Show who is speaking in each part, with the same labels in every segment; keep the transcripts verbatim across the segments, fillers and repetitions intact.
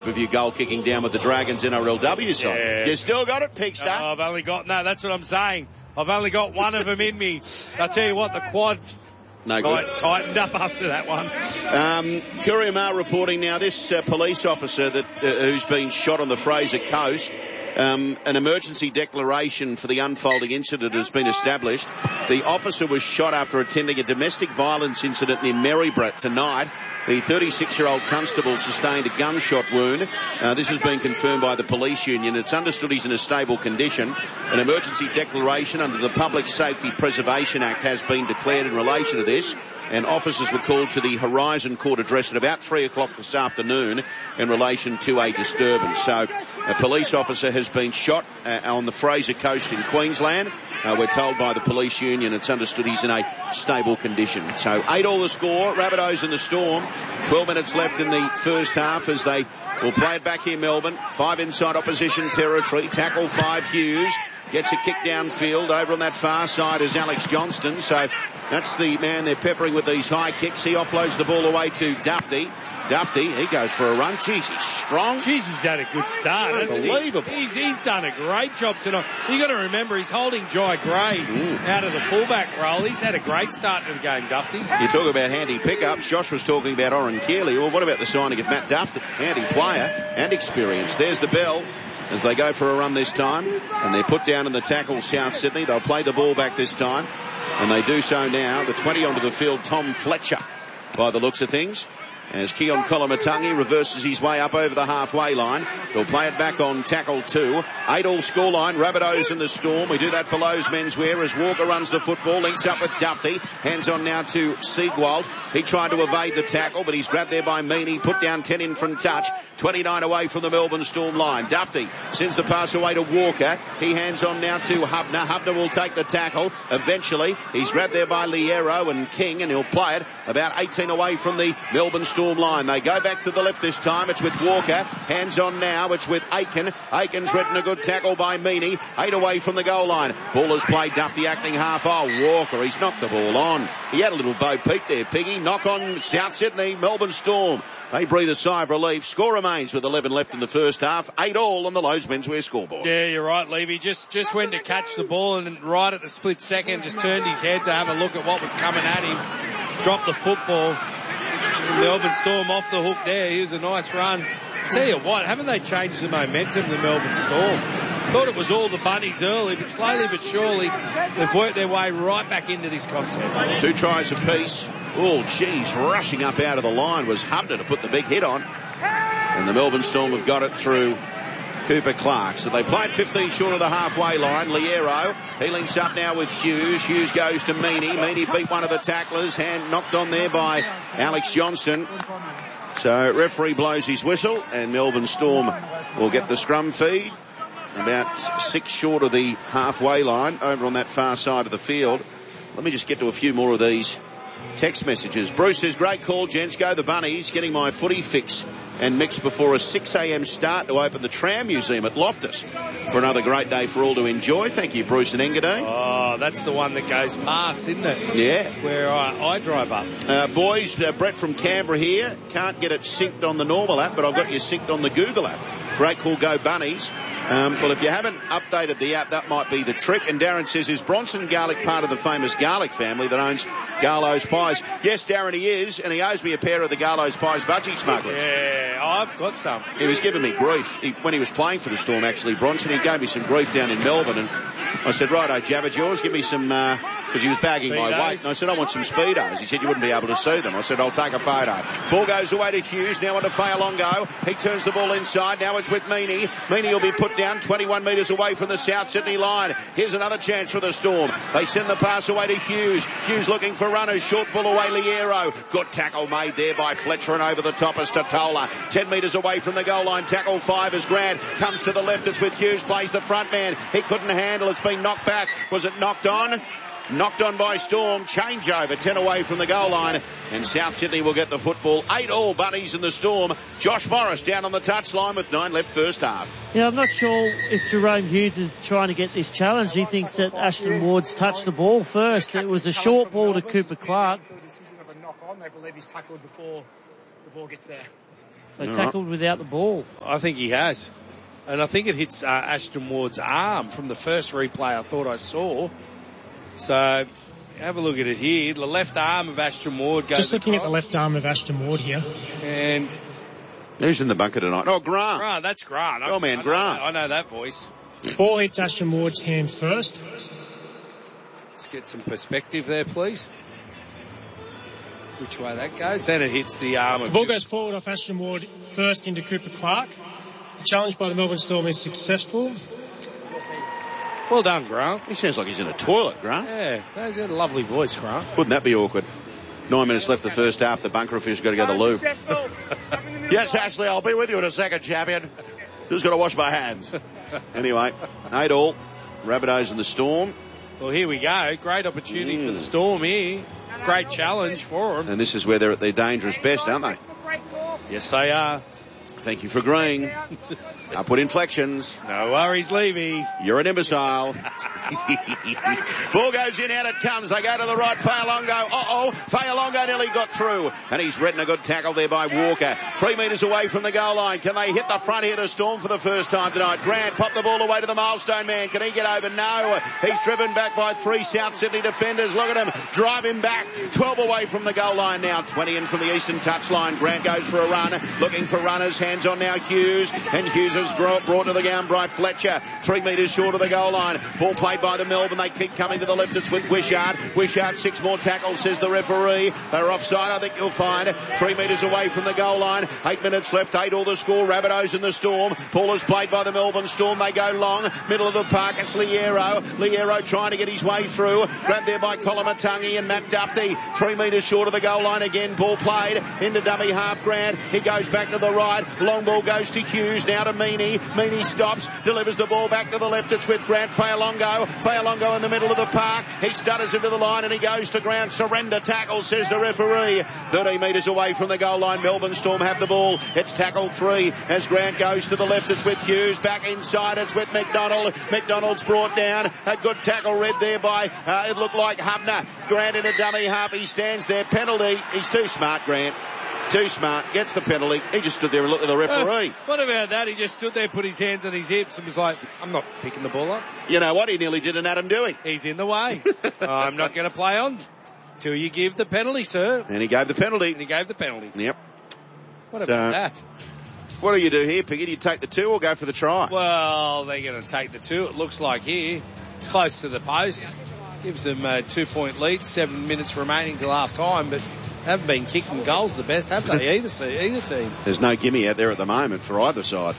Speaker 1: Of your goal kicking down with the Dragons N R L W side.
Speaker 2: Yeah.
Speaker 1: You still got it, Pigster?
Speaker 2: Oh, I've only got, no, that's what I'm saying. I've only got one of them in me. I'll tell you what, the quad
Speaker 1: no good.
Speaker 2: tightened up after that one.
Speaker 1: Um, Courier Mail reporting now, this uh, police officer that uh, who's been shot on the Fraser Coast, um, an emergency declaration for the unfolding incident has been established. The officer was shot after attending a domestic violence incident near Maryborough tonight. The thirty-six-year-old constable sustained a gunshot wound. Uh, this has been confirmed by the police union. It's understood he's in a stable condition. An emergency declaration under the Public Safety Preservation Act has been declared in relation to this, and officers were called to the Horizon Court address at about three o'clock this afternoon in relation to a disturbance. So a police officer has been shot uh, on the Fraser Coast in Queensland. Uh, we're told by the police union it's understood he's in a stable condition. So eight all the score, Rabbitohs in the Storm. twelve minutes left in the first half as they will play it back here, Melbourne. Five inside opposition territory. Tackle five, Hughes. Gets a kick downfield. Over on that far side is Alex Johnston. So that's the man they're peppering with these high kicks. He offloads the ball away to Dufty. Dufty, he goes for a run. Jeez, he's strong.
Speaker 2: Jeez, he's had a good start, hasn't he?
Speaker 1: Unbelievable.
Speaker 2: He's, he's done a great job tonight. you got to remember, he's holding Jai Gray mm. out of the fullback role. He's had a great start to the game, Dufty.
Speaker 1: You talk about handy pickups. Josh was talking about Oren Keeley. Well, what about the signing of Matt Dufty? Handy player and experience. There's the bell as they go for a run this time. And they're put down in the tackle, South Sydney. They'll play the ball back this time. And they do so now. The twenty onto the field, Tom Fletcher, by the looks of things, as Keon Kolomatangi reverses his way up over the halfway line. They'll play it back on tackle two. Eight all scoreline. Rabbitohs in the Storm. We do that for Lowe's Menswear as Walker runs the football. Links up with Dufty. Hands on now to Siegwald. He tried to evade the tackle, but he's grabbed there by Meaney. Put down ten in from touch. twenty-nine away from the Melbourne Storm line. Dufty sends the pass away to Walker. He hands on now to Hubner. Hubner will take the tackle. Eventually, he's grabbed there by Liero and King, and he'll play it about eighteen away from the Melbourne Storm line. They go back to the left this time. It's with Walker. Hands on now. It's with Aiken. Aiken's written a good tackle by Meaney. Eight away from the goal line. Ball is played. Dufty acting half. Oh, Walker. He's knocked the ball on. He had a little Bo Peep there, Piggy. Knock on South Sydney. Melbourne Storm. They breathe a sigh of relief. Score remains with eleven left in the first half. Eight all on the Lowe's Menswear scoreboard.
Speaker 2: Yeah, you're right, Levy. Just, just went to catch the ball and right at the split second just turned his head to have a look at what was coming at him. Dropped the football. Melbourne Storm off the hook there. Here's a nice run. Tell you what, haven't they changed the momentum, the Melbourne Storm? Thought it was all the bunnies early, but slowly but surely they've worked their way right back into this contest.
Speaker 1: Two tries apiece. Oh, geez, rushing up out of the line was Hubner to put the big hit on. And the Melbourne Storm have got it through Cooper Clark. So they played fifteen short of the halfway line. Liero, he links up now with Hughes. Hughes goes to Meaney. Meaney beat one of the tacklers. Hand knocked on there by Alex Johnston. So referee blows his whistle and Melbourne Storm will get the scrum feed. About six short of the halfway line over on that far side of the field. Let me just get to a few more of these text messages. Bruce says, great call, gents. Go the Bunnies. Getting my footy fix and mix before a six a.m. start to open the Tram Museum at Loftus for another great day for all to enjoy. Thank you, Bruce and Engadine.
Speaker 2: Oh, that's the one that goes past, isn't it?
Speaker 1: Yeah.
Speaker 2: Where I, I drive up.
Speaker 1: Uh, boys, uh, Brett from Canberra here. Can't get it synced on the normal app, but I've got you synced on the Google app. Great call, go Bunnies. Um, well, if you haven't updated the app, that might be the trick. And Darren says, is Bronson Garlic part of the famous Garlic family that owns Garlo's Pies? Yes, Darren, he is, and he owes me a pair of the Garlo's Pies budgie smugglers.
Speaker 2: Yeah, I've got some.
Speaker 1: He was giving me grief he, when he was playing for the Storm, actually, Bronson. He gave me some grief down in Melbourne, and I said, righto, Jav, yours, give me some, because uh, he was bagging my weight. And I said, I want some Speedos. He said, you wouldn't be able to see them. I said, I'll take a photo. Ball goes away to Hughes, now on to Fayalongo. He turns the ball inside, now it's with Meaney. Meaney will be put down twenty-one metres away from the South Sydney line. Here's another chance for the Storm. They send the pass away to Hughes. Hughes looking for runners. Short ball away, Liero. Good tackle made there by Fletcher, and over the top is Totola. ten metres away from the goal line. Tackle five as Grant comes to the left. It's with Hughes. Plays the front man. He couldn't handle. It's been knocked back. Was it knocked on? Knocked on by Storm. Changeover. ten away from the goal line. And South Sydney will get the football. Eight all Bunnies in the Storm. Josh Morris down on the touchline with nine left first half.
Speaker 3: Yeah, I'm not sure if Jerome Hughes is trying to get this challenge. He thinks that Ashton Ward's touched the ball first. It was a short ball to Cooper Clark.
Speaker 4: Decision of a knock on. They believe he's tackled before the ball gets there.
Speaker 3: So All tackled right. without the ball.
Speaker 2: I think he has. And I think it hits uh, Ashton Ward's arm from the first replay I thought I saw. So have a look at it here. The left arm of Ashton Ward goes
Speaker 4: Just looking
Speaker 2: across.
Speaker 4: at the left arm of Ashton Ward here.
Speaker 2: And
Speaker 1: who's in the bunker tonight? Oh, Grant.
Speaker 2: Grant, that's Grant.
Speaker 1: Oh, man,
Speaker 2: I
Speaker 1: Grant.
Speaker 2: Know, I know that voice.
Speaker 4: Ball hits Ashton Ward's hand first.
Speaker 2: Let's get some perspective there, please. Which way that goes. Then it hits the arm.
Speaker 4: The
Speaker 2: of
Speaker 4: ball goes forward off Ashton Ward first into Cooper Clark. The challenge by the Melbourne Storm is successful.
Speaker 2: Well done, Grant.
Speaker 1: He sounds like he's in a toilet, Grant.
Speaker 2: Yeah, that's a lovely voice, Grant.
Speaker 1: Wouldn't that be awkward? Nine minutes left the first half. The bunker official's got to go to the loo. Yes, Ashley, I'll be with you in a second, champion. Just got to wash my hands. Anyway, eight all. Rabbitohs in the Storm.
Speaker 2: Well, here we go. Great opportunity mm. for the Storm here. Great challenge for them.
Speaker 1: And this is where they're at their dangerous best, aren't they?
Speaker 2: Yes, they are.
Speaker 1: Thank you for agreeing. Upward inflections.
Speaker 2: No worries, Levy.
Speaker 1: You're an imbecile. Ball goes in, out it comes. They go to the right. Fayalongo. Uh-oh. Fayalongo nearly got through. And he's written a good tackle there by Walker. Three metres away from the goal line. Can they hit the front here, the Storm, for the first time tonight? Grant popped the ball away to the milestone man. Can he get over? No. He's driven back by three South Sydney defenders. Look at him. Drive him back. twelve away from the goal line now. twenty in from the eastern touchline. Grant goes for a run. Looking for runners. Hands on now Hughes. And Hughes is brought to the ground by Fletcher. Three metres short of the goal line. Ball played by the Melbourne. They keep coming to the left. It's with Wishart. Wishart, six more tackles, says the referee. They're offside, I think you'll find. Three metres away from the goal line. Eight minutes left. Eight all the score. Rabbitohs in the Storm. Ball is played by the Melbourne Storm. They go long. Middle of the park. It's Liero. Liero trying to get his way through. Grabbed there by Colomatungi and Matt Duffy. Three metres short of the goal line again. Ball played into dummy half Grant. He goes back to the right. Long ball goes to Hughes. Now to Meany. Meany stops. Delivers the ball back to the left. It's with Grant. Fayalongo. Fayalongo in the middle of the park. He stutters into the line and he goes to ground. Surrender tackle, says the referee. thirty metres away from the goal line. Melbourne Storm have the ball. It's tackle three as Grant goes to the left. It's with Hughes. Back inside. It's with McDonald. McDonald's brought down. A good tackle read there by, uh, it looked like Hubner. Grant in a dummy half. He stands there. Penalty. He's too smart, Grant. Too smart, gets the penalty. He just stood there and looked at the referee.
Speaker 2: Uh, what about that? He just stood there, put his hands on his hips and was like, I'm not picking the ball up.
Speaker 1: You know what? He nearly did an Adam Dewey.
Speaker 2: He's in the way. I'm not going to play on till you give the penalty, sir.
Speaker 1: And he gave the penalty.
Speaker 2: And he gave the penalty.
Speaker 1: Yep.
Speaker 2: What about
Speaker 1: so,
Speaker 2: that?
Speaker 1: What do you do here, Piggy? Do you take the two or go for the try?
Speaker 2: Well, they're going to take the two, it looks like here. It's close to the post. Gives them a two-point lead. Seven minutes remaining till half-time, but haven't been kicking goals the best, have they, either, either team?
Speaker 1: There's no gimme out there at the moment for either side.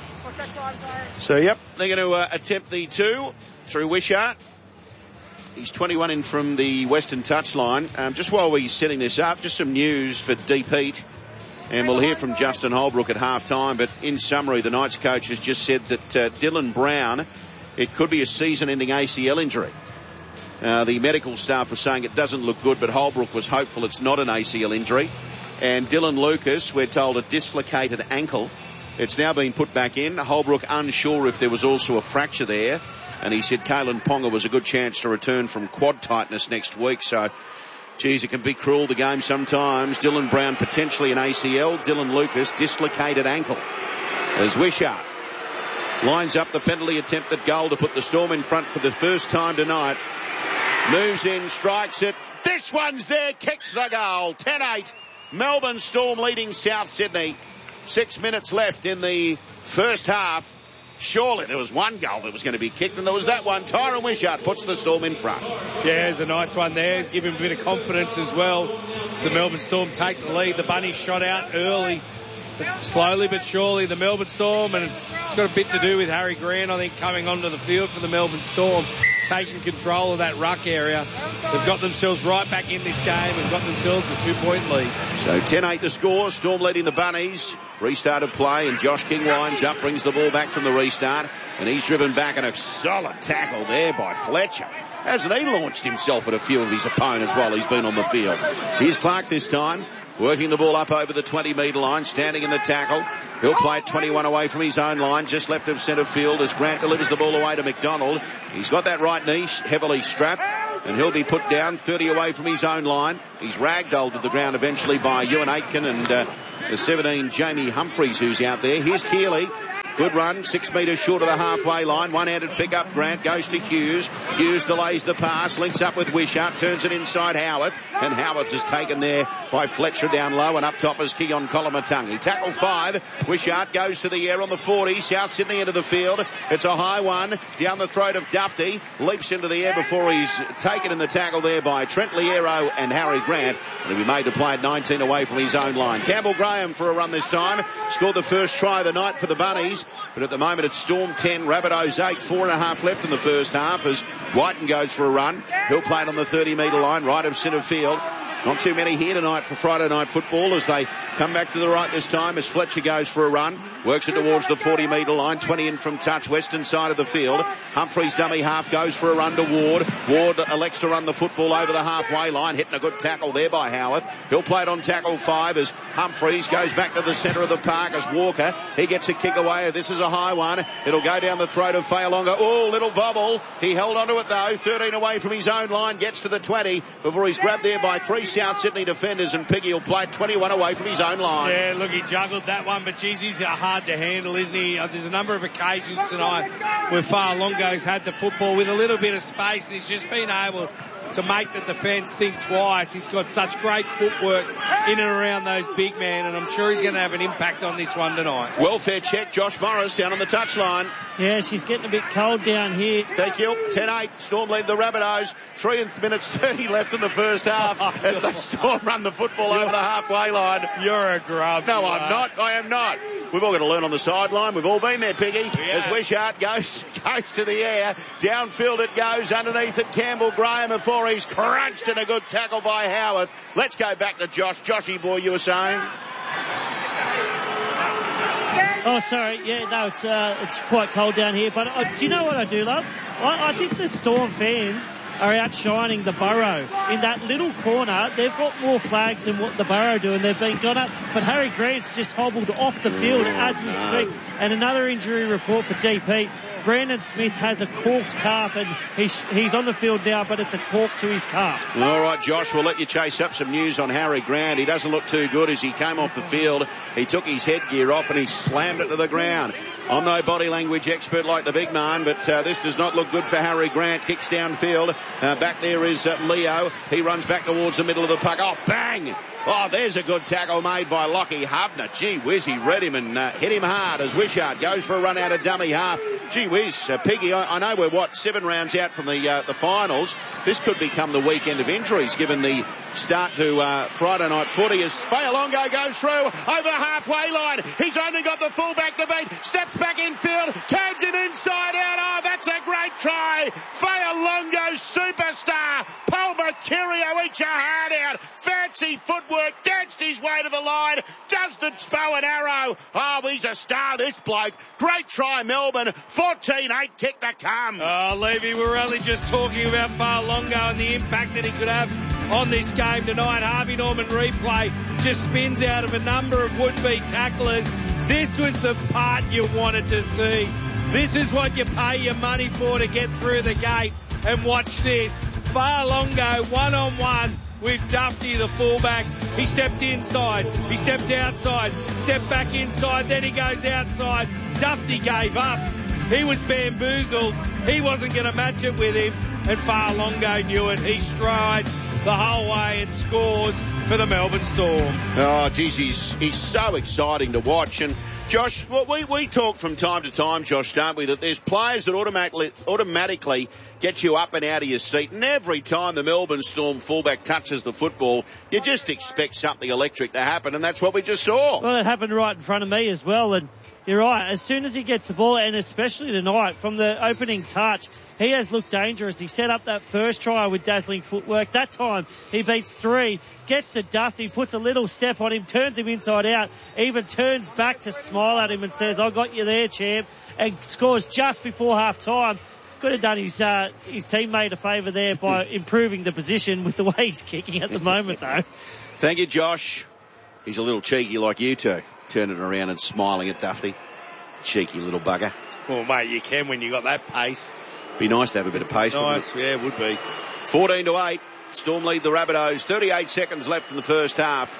Speaker 1: So, yep, they're going to uh, attempt the two through Wishart. He's twenty-one in from the western touchline. Um, just while we're setting this up, just some news for Deep Heat. And we'll hear from Justin Holbrook at half-time. But in summary, the Knights coach has just said that uh, Dylan Brown, it could be a season-ending A C L injury. Uh, the medical staff was saying it doesn't look good, but Holbrook was hopeful it's not an A C L injury. And Dylan Lucas, we're told, a dislocated ankle. It's now been put back in. Holbrook unsure if there was also a fracture there. And he said Kalen Ponga was a good chance to return from quad tightness next week. So, geez, it can be cruel, the game sometimes. Dylan Brown potentially an A C L. Dylan Lucas, dislocated ankle. As Wishart lines up the penalty attempt at goal to put the Storm in front for the first time tonight. Moves in, strikes it. This one's there, kicks the goal. ten eight. Melbourne Storm leading South Sydney. Six minutes left in the first half. Surely there was one goal that was going to be kicked, and there was that one. Tyron Wishart puts the Storm in front.
Speaker 2: Yeah, there's a nice one there. Give him a bit of confidence as well. It's the Melbourne Storm take the lead. The Bunnies shot out early. But slowly but surely, the Melbourne Storm, and it's got a bit to do with Harry Grant, I think, coming onto the field for the Melbourne Storm, taking control of that ruck area. They've got themselves right back in this game and got themselves a two-point lead.
Speaker 1: So ten eight the score. Storm leading the Bunnies. Restarted play, and Josh King winds up, brings the ball back from the restart, and he's driven back, and a solid tackle there by Fletcher. Hasn't he launched himself at a few of his opponents while he's been on the field? Here's Clark this time, working the ball up over the twenty metre line, standing in the tackle. He'll play it twenty-one away from his own line, just left of centre field as Grant delivers the ball away to McDonald. He's got that right knee heavily strapped, and he'll be put down thirty away from his own line. He's ragdolled to the ground eventually by Ewan Aitken, and uh, The seventeen, Jamie Humphreys, who's out there. Here's Keeley. Good run, six metres short of the halfway line. One-handed pick-up. Grant goes to Hughes. Hughes delays the pass, links up with Wishart, turns it inside Howarth, and Howarth is taken there by Fletcher down low, and up top is Keon Colomatungi. Tackle five. Wishart goes to the air on the forty. South Sydney into the field. It's a high one down the throat of Dufty. Leaps into the air before he's taken in the tackle there by Trent Liero and Harry Grant. And he'll be made to play at nineteen away from his own line. Campbell Graham for a run this time. Scored the first try of the night for the Bunnies. But at the moment it's Storm ten, Rabbitohs eight, four and a half left in the first half as Whiten goes for a run. He'll play it on the thirty metre line, right of centre field. Not too many here tonight for Friday night football as they come back to the right this time as Fletcher goes for a run. Works it towards the forty metre line, twenty in from touch, western side of the field. Humphreys dummy half goes for a run to Ward. Ward elects to run the football over the halfway line, hitting a good tackle there by Howarth. He'll play it on tackle five as Humphreys goes back to the centre of the park as Walker. He gets a kick away. This is a high one. It'll go down the throat of Fayalonga. Oh, little bobble. He held onto it though. thirteen away from his own line. Gets to the twenty before he's grabbed there by three South Sydney defenders, and Piggy will play twenty-one away from his own line.
Speaker 2: Yeah, look, he juggled that one, but geez, he's hard to handle, isn't he? Uh, there's a number of occasions tonight where Fa'alongo's had the football with a little bit of space, and he's just been able to make the defence think twice. He's got such great footwork in and around those big men, and I'm sure he's going to have an impact on this one tonight.
Speaker 1: Welfare check, Josh Morris down on the touchline.
Speaker 3: Yeah, she's getting a bit cold down here.
Speaker 1: Thank you. ten eight, Storm lead the Rabbitohs. Three minutes thirty left in the first half as they Storm run the football over the halfway line.
Speaker 2: You're a grub.
Speaker 1: No, I'm not. I am not. We've all got to learn on the sideline. We've all been there, Piggy. Yeah. As Wishart goes, goes to the air. Downfield it goes. Underneath it, Campbell Graham before he's crunched, and a good tackle by Howarth. Let's go back to Josh. Joshy boy, you were saying?
Speaker 3: Oh, sorry. Yeah, no, it's uh, it's quite cold down here. But uh, do you know what I do love? I, I think the Storm fans are outshining the Burrow. In that little corner, they've got more flags than what the Burrow do, and they've been got up. But Harry Grant's just hobbled off the field as we speak. And another injury report for D P. Brandon Smith has a corked calf, and he's, he's on the field now, but it's a cork to his calf.
Speaker 1: All right, Josh, we'll let you chase up some news on Harry Grant. He doesn't look too good as he came off the field. He took his headgear off and he slammed it to the ground. I'm no body language expert like the big man, but uh, this does not look good for Harry Grant. Kicks downfield. Uh, back there is uh, Leo. He runs back towards the middle of the puck. Oh, bang! Oh, there's a good tackle made by Lockie Hubner. Gee whiz, he read him and uh, hit him hard as Wishart goes for a run out of dummy half. Gee whiz, uh, Piggy, I, I know we're, what, seven rounds out from the uh, the finals. This could become the weekend of injuries given the start to uh, Friday night footy as Fa'alongo goes through over the halfway line. He's only got the fullback to beat. Steps back in field, turns him inside out. Oh, that's a great try. Fa'alongo superstar. Paul Mercurio eats your heart out. Fancy footwork, danced his way to the line, does the bow and arrow. Oh, he's a star, this bloke. Great try, Melbourne. fourteen eight kick to come.
Speaker 2: Oh, Levy, we're only just talking about Fa'alongo and the impact that he could have on this game tonight. Harvey Norman replay just spins out of a number of would-be tacklers. This was the part you wanted to see. This is what you pay your money for to get through the gate. And watch this. Fa'alongo one-on-one with Dufty, the fullback. He stepped inside. He stepped outside. Stepped back inside. Then he goes outside. Dufty gave up. He was bamboozled. He wasn't going to match it with him. And Fa'alongo knew it. He strides the whole way and scores for the Melbourne Storm.
Speaker 1: Oh, geez, he's, he's so exciting to watch. And Josh, well, we, we talk from time to time, Josh, don't we, that there's players that automatically, automatically get you up and out of your seat. And every time the Melbourne Storm fullback touches the football, you just expect something electric to happen. And that's what we just saw.
Speaker 3: Well, it happened right in front of me as well. And you're right. As soon as he gets the ball, and especially tonight, from the opening touch, he has looked dangerous. He set up that first try with dazzling footwork. That time, he beats three, gets to Dufty, puts a little step on him, turns him inside out, even turns back to smile at him and says, I got you there, champ, and scores just before half time. Could have done his uh, his teammate a favour there by improving the position with the way he's kicking at the moment, though.
Speaker 1: Thank you, Josh. He's a little cheeky like you two, turning around and smiling at Dufty. Cheeky little bugger.
Speaker 2: Well, mate, you can when you got that pace.
Speaker 1: Be nice to have a bit of pace.
Speaker 2: Nice, yeah, it would be.
Speaker 1: fourteen to eight. Storm lead the Rabbitohs. thirty-eight seconds left in the first half.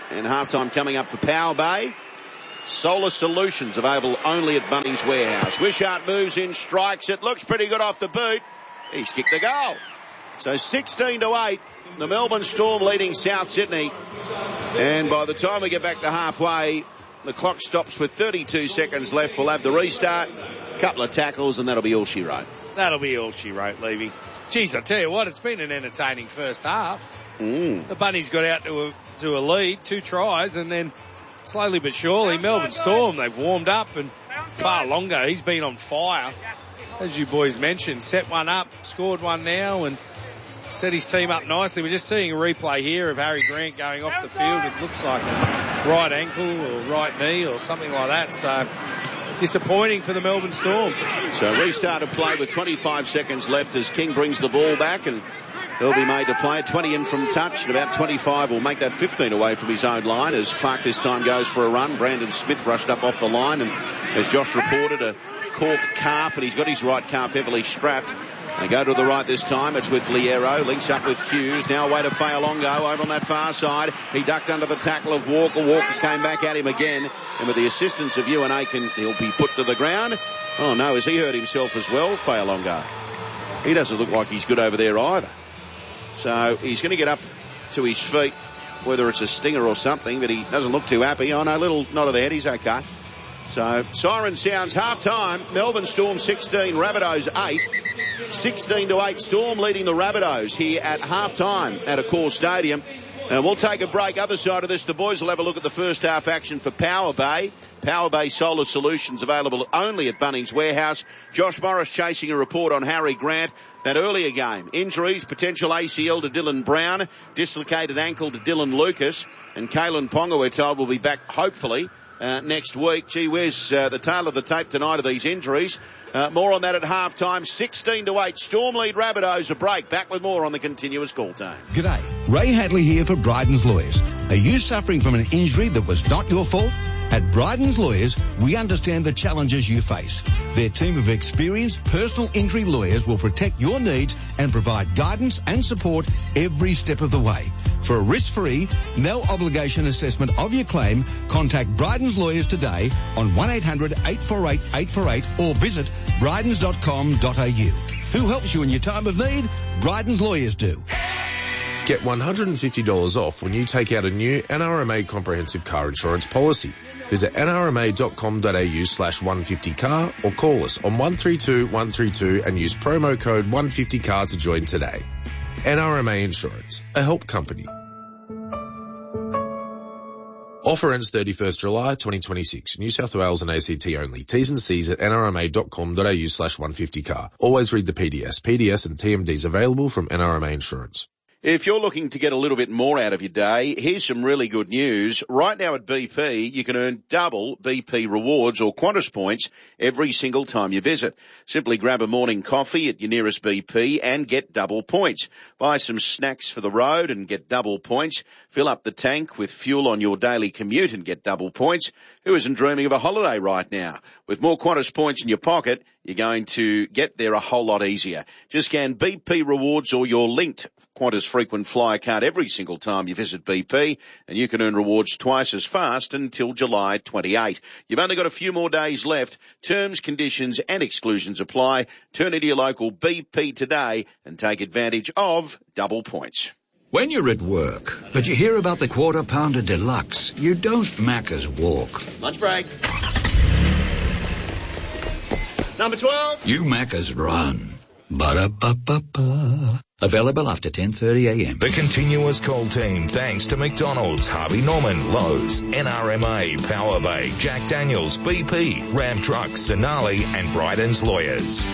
Speaker 1: And halftime coming up for Power Bay. Solar Solutions available only at Bunnings Warehouse. Wishart moves in, strikes it, looks pretty good off the boot. He's kicked the goal. So sixteen to eight, the Melbourne Storm leading South Sydney. And by the time we get back to halfway, the clock stops with thirty-two seconds left. We'll have the restart, a couple of tackles, and that'll be all she wrote.
Speaker 2: That'll be all she wrote, Levy. Geez, I tell you what, it's been an entertaining first half.
Speaker 1: Mm.
Speaker 2: The Bunnies got out to a, to a lead, two tries, and then slowly but surely, Melbourne Storm, they've warmed up, and far longer. He's been on fire, as you boys mentioned. Set one up, scored one now, and set his team up nicely. We're just seeing a replay here of Harry Grant going off the field. It looks like a right ankle or right knee or something like that. So disappointing for the Melbourne Storm.
Speaker 1: So restart of play with twenty-five seconds left as King brings the ball back, and he'll be made to play it. twenty in from touch, and about twenty-five will make that fifteen away from his own line as Clark this time goes for a run. Brandon Smith rushed up off the line, and as Josh reported, a corked calf, and he's got his right calf heavily strapped. They go to the right this time. It's with Liero. Links up with Hughes. Now away to Fa'alongo over on that far side. He ducked under the tackle of Walker. Walker came back at him again. And with the assistance of Ewan Aiken, he'll be put to the ground. Oh, no, has he hurt himself as well, Fa'alongo? He doesn't look like he's good over there either. So he's going to get up to his feet, whether it's a stinger or something, but he doesn't look too happy. Oh, no, little nod of the head. He's okay. So siren sounds half time. Melbourne Storm sixteen, Rabbitohs eight. sixteen to eight, Storm leading the Rabbitohs here at half time at Accor Stadium. And we'll take a break. Other side of this, the boys will have a look at the first half action for Power Bay. Power Bay Solar Solutions available only at Bunnings Warehouse. Josh Morris chasing a report on Harry Grant. That earlier game, injuries, potential A C L to Dylan Brown, dislocated ankle to Dylan Lucas, and Kalen Ponga, we're told, will be back hopefully Uh, next week. Gee whiz, uh, the tail of the tape tonight of these injuries. Uh, more on that at half-time. sixteen to eight, Storm lead Rabbitohs. A break. Back with more on the continuous call time.
Speaker 5: G'day. Ray Hadley here for Bryden's Lawyers. Are you suffering from an injury that was not your fault? At Bryden's Lawyers, we understand the challenges you face. Their team of experienced personal injury lawyers will protect your needs and provide guidance and support every step of the way. For a risk-free, no-obligation assessment of your claim, contact Bryden's Lawyers today on one eight hundred eight four eight eight four eight or visit brydens dot com dot a u. Who helps you in your time of need? Bryden's Lawyers do.
Speaker 6: Get one hundred fifty dollars off when you take out a new N R M A comprehensive car insurance policy. Visit n r m a dot com dot a u slash one fifty car or call us on one three two one three two and use promo code one fifty car to join today. N R M A Insurance, a help company. Offer ends thirty-first July twenty twenty-six. New South Wales and A C T only. T's and C's at n r m a dot com dot a u slash one fifty car. Always read the P D S. P D S and T M Ds available from N R M A Insurance.
Speaker 1: If you're looking to get a little bit more out of your day, here's some really good news. Right now at B P, you can earn double B P rewards or Qantas points every single time you visit. Simply grab a morning coffee at your nearest B P and get double points. Buy some snacks for the road and get double points. Fill up the tank with fuel on your daily commute and get double points. Who isn't dreaming of a holiday right now? With more Qantas points in your pocket, you're going to get there a whole lot easier. Just scan B P rewards or your linked Qantas frequent flyer card every single time you visit B P, and you can earn rewards twice as fast until July twenty-eighth. You've only got a few more days left. Terms, conditions and exclusions apply. Turn into your local B P today and take advantage of double points.
Speaker 7: When you're at work, but you hear about the Quarter Pounder Deluxe, you don't Macca's walk.
Speaker 1: Lunch break. Number twelve.
Speaker 7: You Macca's run. Ba-da-ba-ba-ba. Available after ten thirty a m.
Speaker 8: The Continuous Call team, thanks to McDonald's, Harvey Norman, Lowe's, N R M A, Power Bay, Jack Daniels, B P, Ram Trucks, Sonali and Bryden's Lawyers.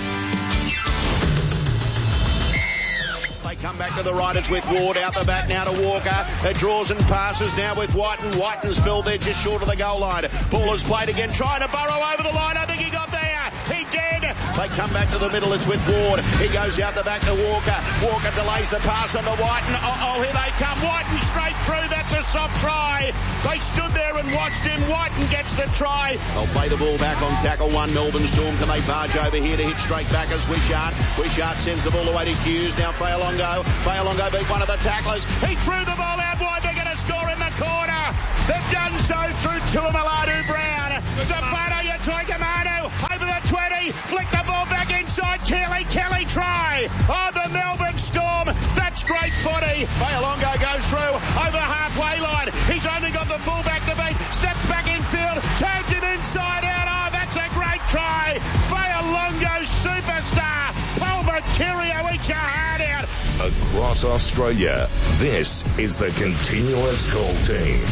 Speaker 1: Come back to the right, it's with Ward out the back now to Walker. It draws and passes now with Whiten. Whiten's filled there just short of the goal line. Ball is played again, trying to burrow over the line. I think he got there. He did. They come back to the middle, it's with Ward. He goes out the back to Walker. Walker delays the pass on to Whiten. Uh-oh, here they come. Whiten straight through. That's a soft try. They stood there and watched him. Whiten gets the try. They'll play the ball back on tackle one. Melbourne Storm, can they barge over here to hit straight back as Wishart. Wishart sends the ball away to Hughes. Now Fa'alongo. Fa'alongo beat one of the tacklers. He threw the ball out wide. They're going to
Speaker 9: score in the corner. They've done so through Tuamiladu Brown. Stefano Yatoikamanu over the twenty. Flick the ball back inside. Kelly, Kelly try. Oh, the Melbourne Storm. That's great footy. Fa'alongo goes through over the halfway line. He's only got the fullback to beat. Steps back in field. Turns him inside out. Oh, that's a great try. Fa'alongo superstar. Palmer Kirio eats your heart out.
Speaker 8: Across Australia, this is the Continuous Call Team.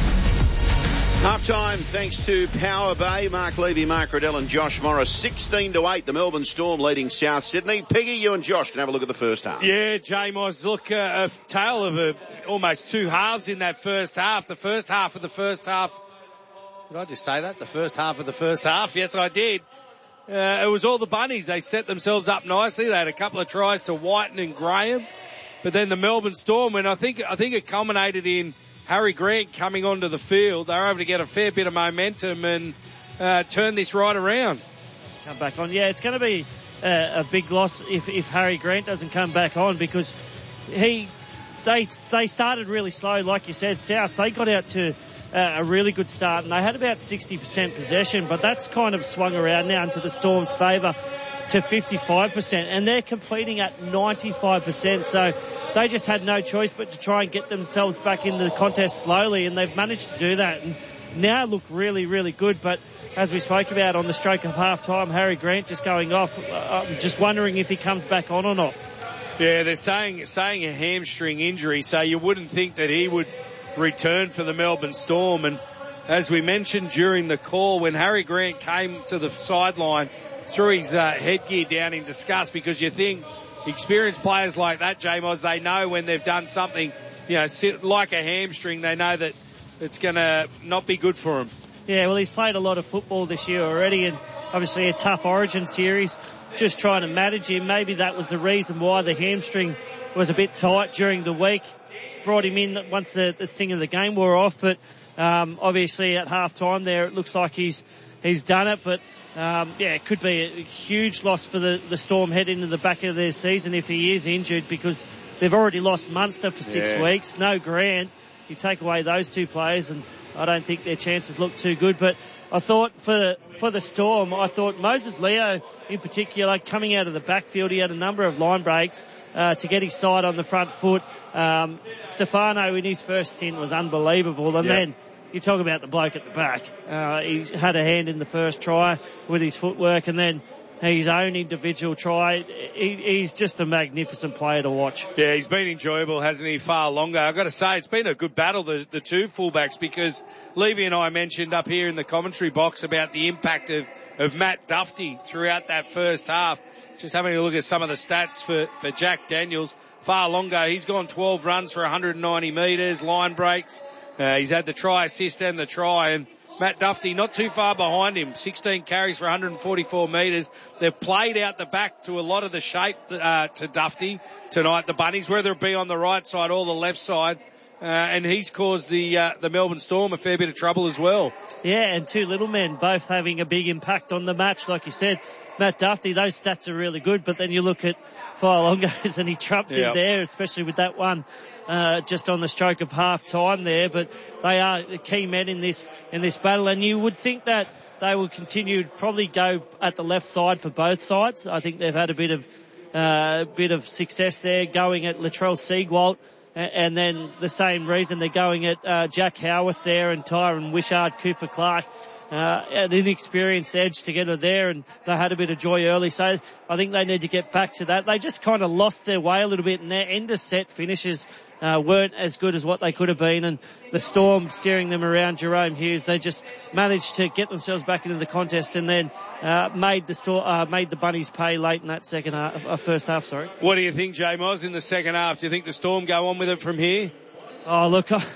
Speaker 1: Half-time, thanks to Power Bay. Mark Levy, Mark Riddell and Josh Morris. sixteen to eight, the Melbourne Storm leading South Sydney. Piggy, you and Josh can have a look at the first half.
Speaker 2: Yeah, J-Moz, look, uh, a tale of a, almost two halves in that first half. The first half of the first half. Did I just say that? The first half of the first half? Yes, I did. Uh, it was all the Bunnies. They set themselves up nicely. They had a couple of tries to Whiten and Graham. But then the Melbourne Storm, and I think, I think it culminated in Harry Grant coming onto the field. They were able to get a fair bit of momentum and uh, turn this right around.
Speaker 3: Come back on. Yeah, it's going to be uh, a big loss if, if Harry Grant doesn't come back on, because he they they started really slow, like you said. South, they got out to uh, a really good start, and they had about sixty percent possession, but that's kind of swung around now into the Storm's favour to fifty-five percent, and they're completing at ninety-five percent, so they just had no choice but to try and get themselves back into the contest slowly, and they've managed to do that and now look really, really good. But as we spoke about on the stroke of half-time, Harry Grant just going off. I'm just wondering if he comes back on or not.
Speaker 2: Yeah, they're saying saying a hamstring injury, so you wouldn't think that he would return for the Melbourne Storm. And as we mentioned during the call, when Harry Grant came to the sideline, threw his uh, headgear down in disgust, because you think experienced players like that, J-Moz, they know when they've done something, you know, like a hamstring, they know that it's going to not be good for him.
Speaker 3: Yeah, well, he's played a lot of football this year already, and obviously a tough Origin series, just trying to manage him. Maybe that was the reason why the hamstring was a bit tight during the week. Brought him in once the, the sting of the game wore off, but um, obviously at half-time there it looks like he's he's done it, but Um, yeah, it could be a huge loss for the, the Storm head into the back of their season if he is injured, because they've already lost Munster for six
Speaker 2: yeah.
Speaker 3: weeks. No Grant. You take away those two players, and I don't think their chances look too good. But I thought for the, for the Storm, I thought Moses Leo in particular, coming out of the backfield, he had a number of line breaks uh, to get his side on the front foot. Um, Stefano in his first stint was unbelievable, and
Speaker 2: yeah.
Speaker 3: then you talk about the bloke at the back. Uh, he had a hand in the first try with his footwork, and then his own individual try. He, he's just a magnificent player to watch.
Speaker 2: Yeah, he's been enjoyable, hasn't he? Far longer. I've got to say, it's been a good battle, the, the two fullbacks, because Levy and I mentioned up here in the commentary box about the impact of, of Matt Duffy throughout that first half. Just having a look at some of the stats for, for Jack Daniels. Far longer. He's gone twelve runs for one hundred ninety metres, line breaks. Uh, he's had the try assist and the try, and Matt Duffy not too far behind him, sixteen carries for one hundred forty-four metres. They've played out the back to a lot of the shape uh, to Duffy tonight, the Bunnies, whether it be on the right side or the left side, uh, and he's caused the uh, the Melbourne Storm a fair bit of trouble as well.
Speaker 3: Yeah, and two little men both having a big impact on the match, like you said. Matt Duffy, those stats are really good, but then you look at Fa'alongo and he trumps
Speaker 2: yep.
Speaker 3: him there, especially with that one uh, just on the stroke of half time there. But they are the key men in this in this battle, and you would think that they will continue to probably go at the left side for both sides. I think they've had a bit of uh, bit of success there, going at Latrell Seagwalt, and then the same reason they're going at uh, Jack Howarth there and Tyron Wishart, Cooper Clark. Uh, an inexperienced edge together there, and they had a bit of joy early, so I think they need to get back to that. They just kind of lost their way a little bit, and their end of set finishes uh, weren't as good as what they could have been, and the Storm steering them around Jerome Hughes, they just managed to get themselves back into the contest, and then uh, made the Storm, uh, made the Bunnies pay late in that second half, uh, first half. Sorry.
Speaker 2: What do you think, J-Moz, in the second half? Do you think the Storm go on with it from here?
Speaker 3: Oh, look. I-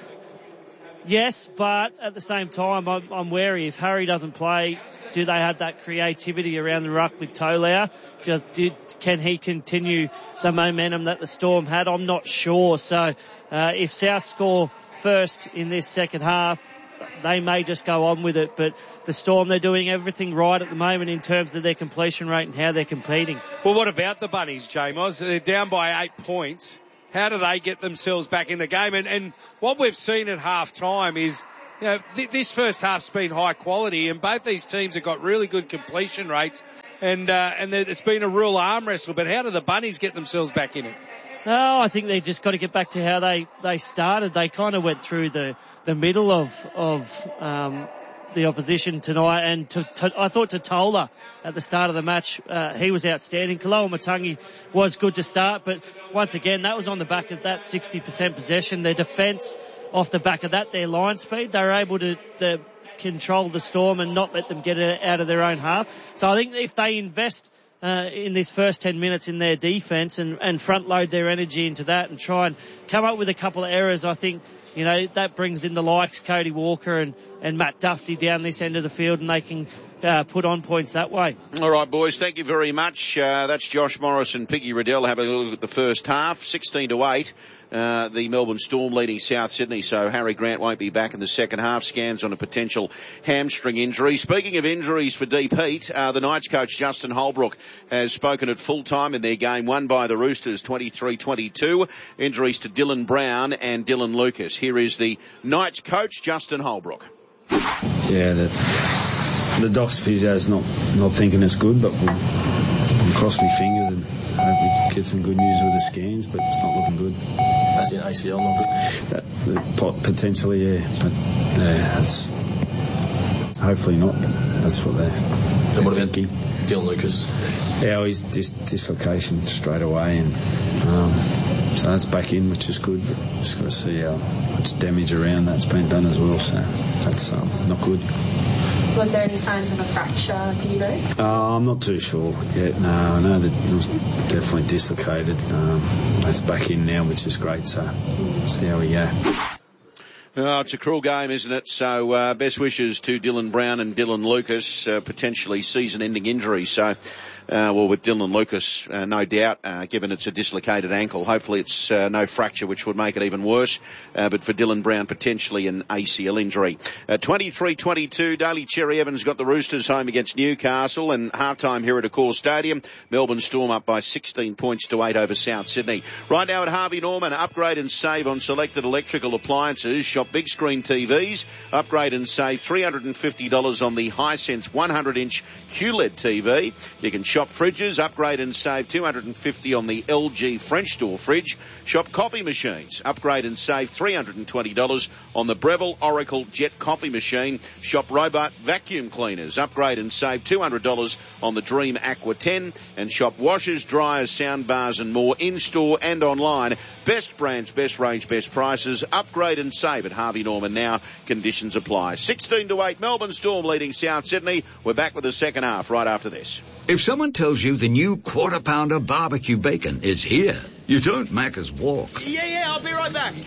Speaker 3: Yes, but at the same time, I'm, I'm wary. If Harry doesn't play, do they have that creativity around the ruck with Tolau? Just did, can he continue the momentum that the Storm had? I'm not sure. So uh, if South score first in this second half, they may just go on with it. But the Storm, they're doing everything right at the moment in terms of their completion rate and how they're competing.
Speaker 2: Well, what about the Bunnies, J-Moz? They're down by eight points. how do they get themselves back in the game? And, and what we've seen at half time is, you know, th- this first half's been high quality, and both these teams have got really good completion rates, and uh, and it's been a real arm wrestle. But how do the Bunnies get themselves back in it?
Speaker 3: No, I think they've just got to get back to how they, they started. They kind of went through the, the middle of of um, the opposition tonight, and to, to, I thought Totola at the start of the match, uh, he was outstanding. Kaloa Matangi was good to start, but once again, that was on the back of that sixty percent possession. Their defence, off the back of that, their line speed, they were able to, to control the Storm and not let them get it out of their own half. So I think if they invest Uh, in this first ten minutes in their defence and, and front load their energy into that and try and come up with a couple of errors, I think, you know, that brings in the likes Cody Walker and, and Matt Duffy down this end of the field, and they can uh, put on points that way.
Speaker 1: All right, boys, thank you very much. Uh, that's Josh Morris and Piggy Riddell having a look at the first half, sixteen to eight. Uh, the Melbourne Storm leading South Sydney, so Harry Grant won't be back in the second half. Scans on a potential hamstring injury. Speaking of injuries for Deep Heat, uh, the Knights coach Justin Holbrook has spoken at full time in their game won by the Roosters twenty-three twenty-two. Injuries to Dylan Brown and Dylan Lucas. Here is the Knights coach Justin Holbrook.
Speaker 10: Yeah, the, the Doc's physio's not, not thinking it's good, but we'll, we'll cross my fingers and hope we get some good news with the scans, but it's not looking good.
Speaker 11: That's in A C L, not good?
Speaker 10: That, that, potentially, yeah, but yeah, that's hopefully not. That's what they're, they're
Speaker 11: and what
Speaker 10: thinking.
Speaker 11: About Dylan Lucas?
Speaker 10: Yeah, he's dis- dislocation straight away, and um, so that's back in, which is good, but just got to see how much damage around that's been done as well, so that's um, not good.
Speaker 12: Was there any signs of a fracture, do you know?
Speaker 10: Uh, I'm not too sure yet. No, I know that it was definitely dislocated. Um, that's back in now, which is great, so see how we go.
Speaker 1: Oh, it's a cruel game, isn't it? So uh, best wishes to Dylan Brown and Dylan Lucas, uh, potentially season-ending injuries. So, uh, well, with Dylan Lucas, uh, no doubt, uh, given it's a dislocated ankle, hopefully it's uh, no fracture, which would make it even worse. Uh, but for Dylan Brown, potentially an A C L injury. Uh, twenty-three twenty-two, Daly Cherry Evans got the Roosters home against Newcastle, and half-time here at Accor Stadium. Melbourne Storm up by sixteen points to eight over South Sydney. Right now at Harvey Norman, upgrade and save on selected electrical appliances. Shop big screen T Vs. Upgrade and save three hundred fifty dollars on the Hisense one hundred inch Q L E D T V. You can shop fridges. Upgrade and save two hundred fifty dollars on the L G French door fridge. Shop coffee machines. Upgrade and save three hundred twenty dollars on the Breville Oracle Jet coffee machine. Shop robot vacuum cleaners. Upgrade and save two hundred dollars on the Dream Aqua ten. And shop washers, dryers, sound bars and more in-store and online. Best brands, best range, best prices. Upgrade and save at Harvey Norman now. Conditions apply. sixteen to eight, Melbourne Storm leading South Sydney. We're back with the second half right after this.
Speaker 7: If someone tells you the new quarter pounder barbecue bacon is here, you don't Macca's walk.
Speaker 13: Yeah, yeah, I'll be right back.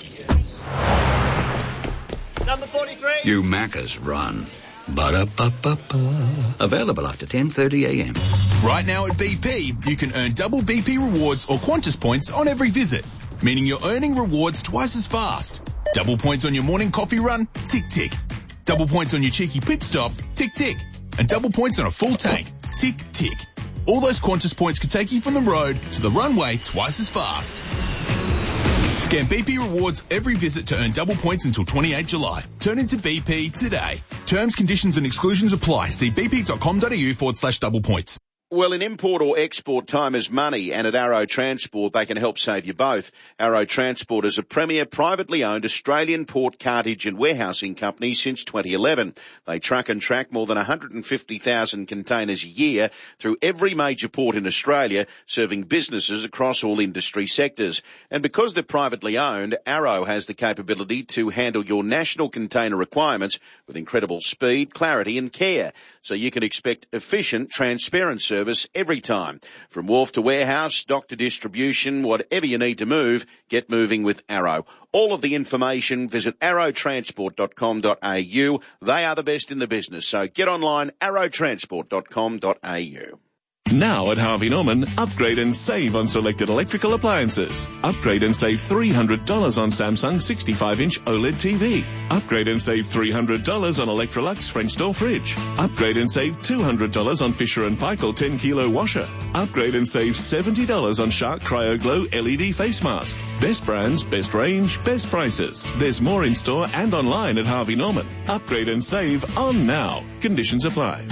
Speaker 13: Number forty-three.
Speaker 7: You Macca's run. Ba-da-ba-ba-ba. Available after ten thirty a.m.
Speaker 14: Right now at B P, you can earn double B P rewards or Qantas points on every visit, meaning you're earning rewards twice as fast. Double points on your morning coffee run, tick, tick. Double points on your cheeky pit stop, tick, tick. And double points on a full tank, tick, tick. All those Qantas points could take you from the road to the runway twice as fast. Scan B P rewards every visit to earn double points until twenty-eighth July. Turn into B P today. Terms, conditions and exclusions apply. See bp.com.au forward slash double points.
Speaker 1: Well, in import or export, time is money, and at Arrow Transport, they can help save you both. Arrow Transport is a premier privately owned Australian port, cartage and warehousing company since twenty eleven. They truck and track more than one hundred fifty thousand containers a year through every major port in Australia, serving businesses across all industry sectors. And because they're privately owned, Arrow has the capability to handle your national container requirements with incredible speed, clarity and care. So you can expect efficient, transparent service every time. From wharf to warehouse, dock to distribution, whatever you need to move, get moving with Arrow. All of the information, visit arrow transport dot com dot a u. They are the best in the business, so get online, arrow transport dot com dot a u.
Speaker 15: Now at Harvey Norman, upgrade and save on selected electrical appliances. Upgrade and save three hundred dollars on Samsung sixty-five inch OLED T V. Upgrade and save three hundred dollars on Electrolux French door fridge. Upgrade and save two hundred dollars on Fisher and Paykel ten kilo washer. Upgrade and save seventy dollars on Shark Cryo Glow L E D face mask. Best brands, best range, best prices. There's more in store and online at Harvey Norman. Upgrade and save on now. Conditions apply.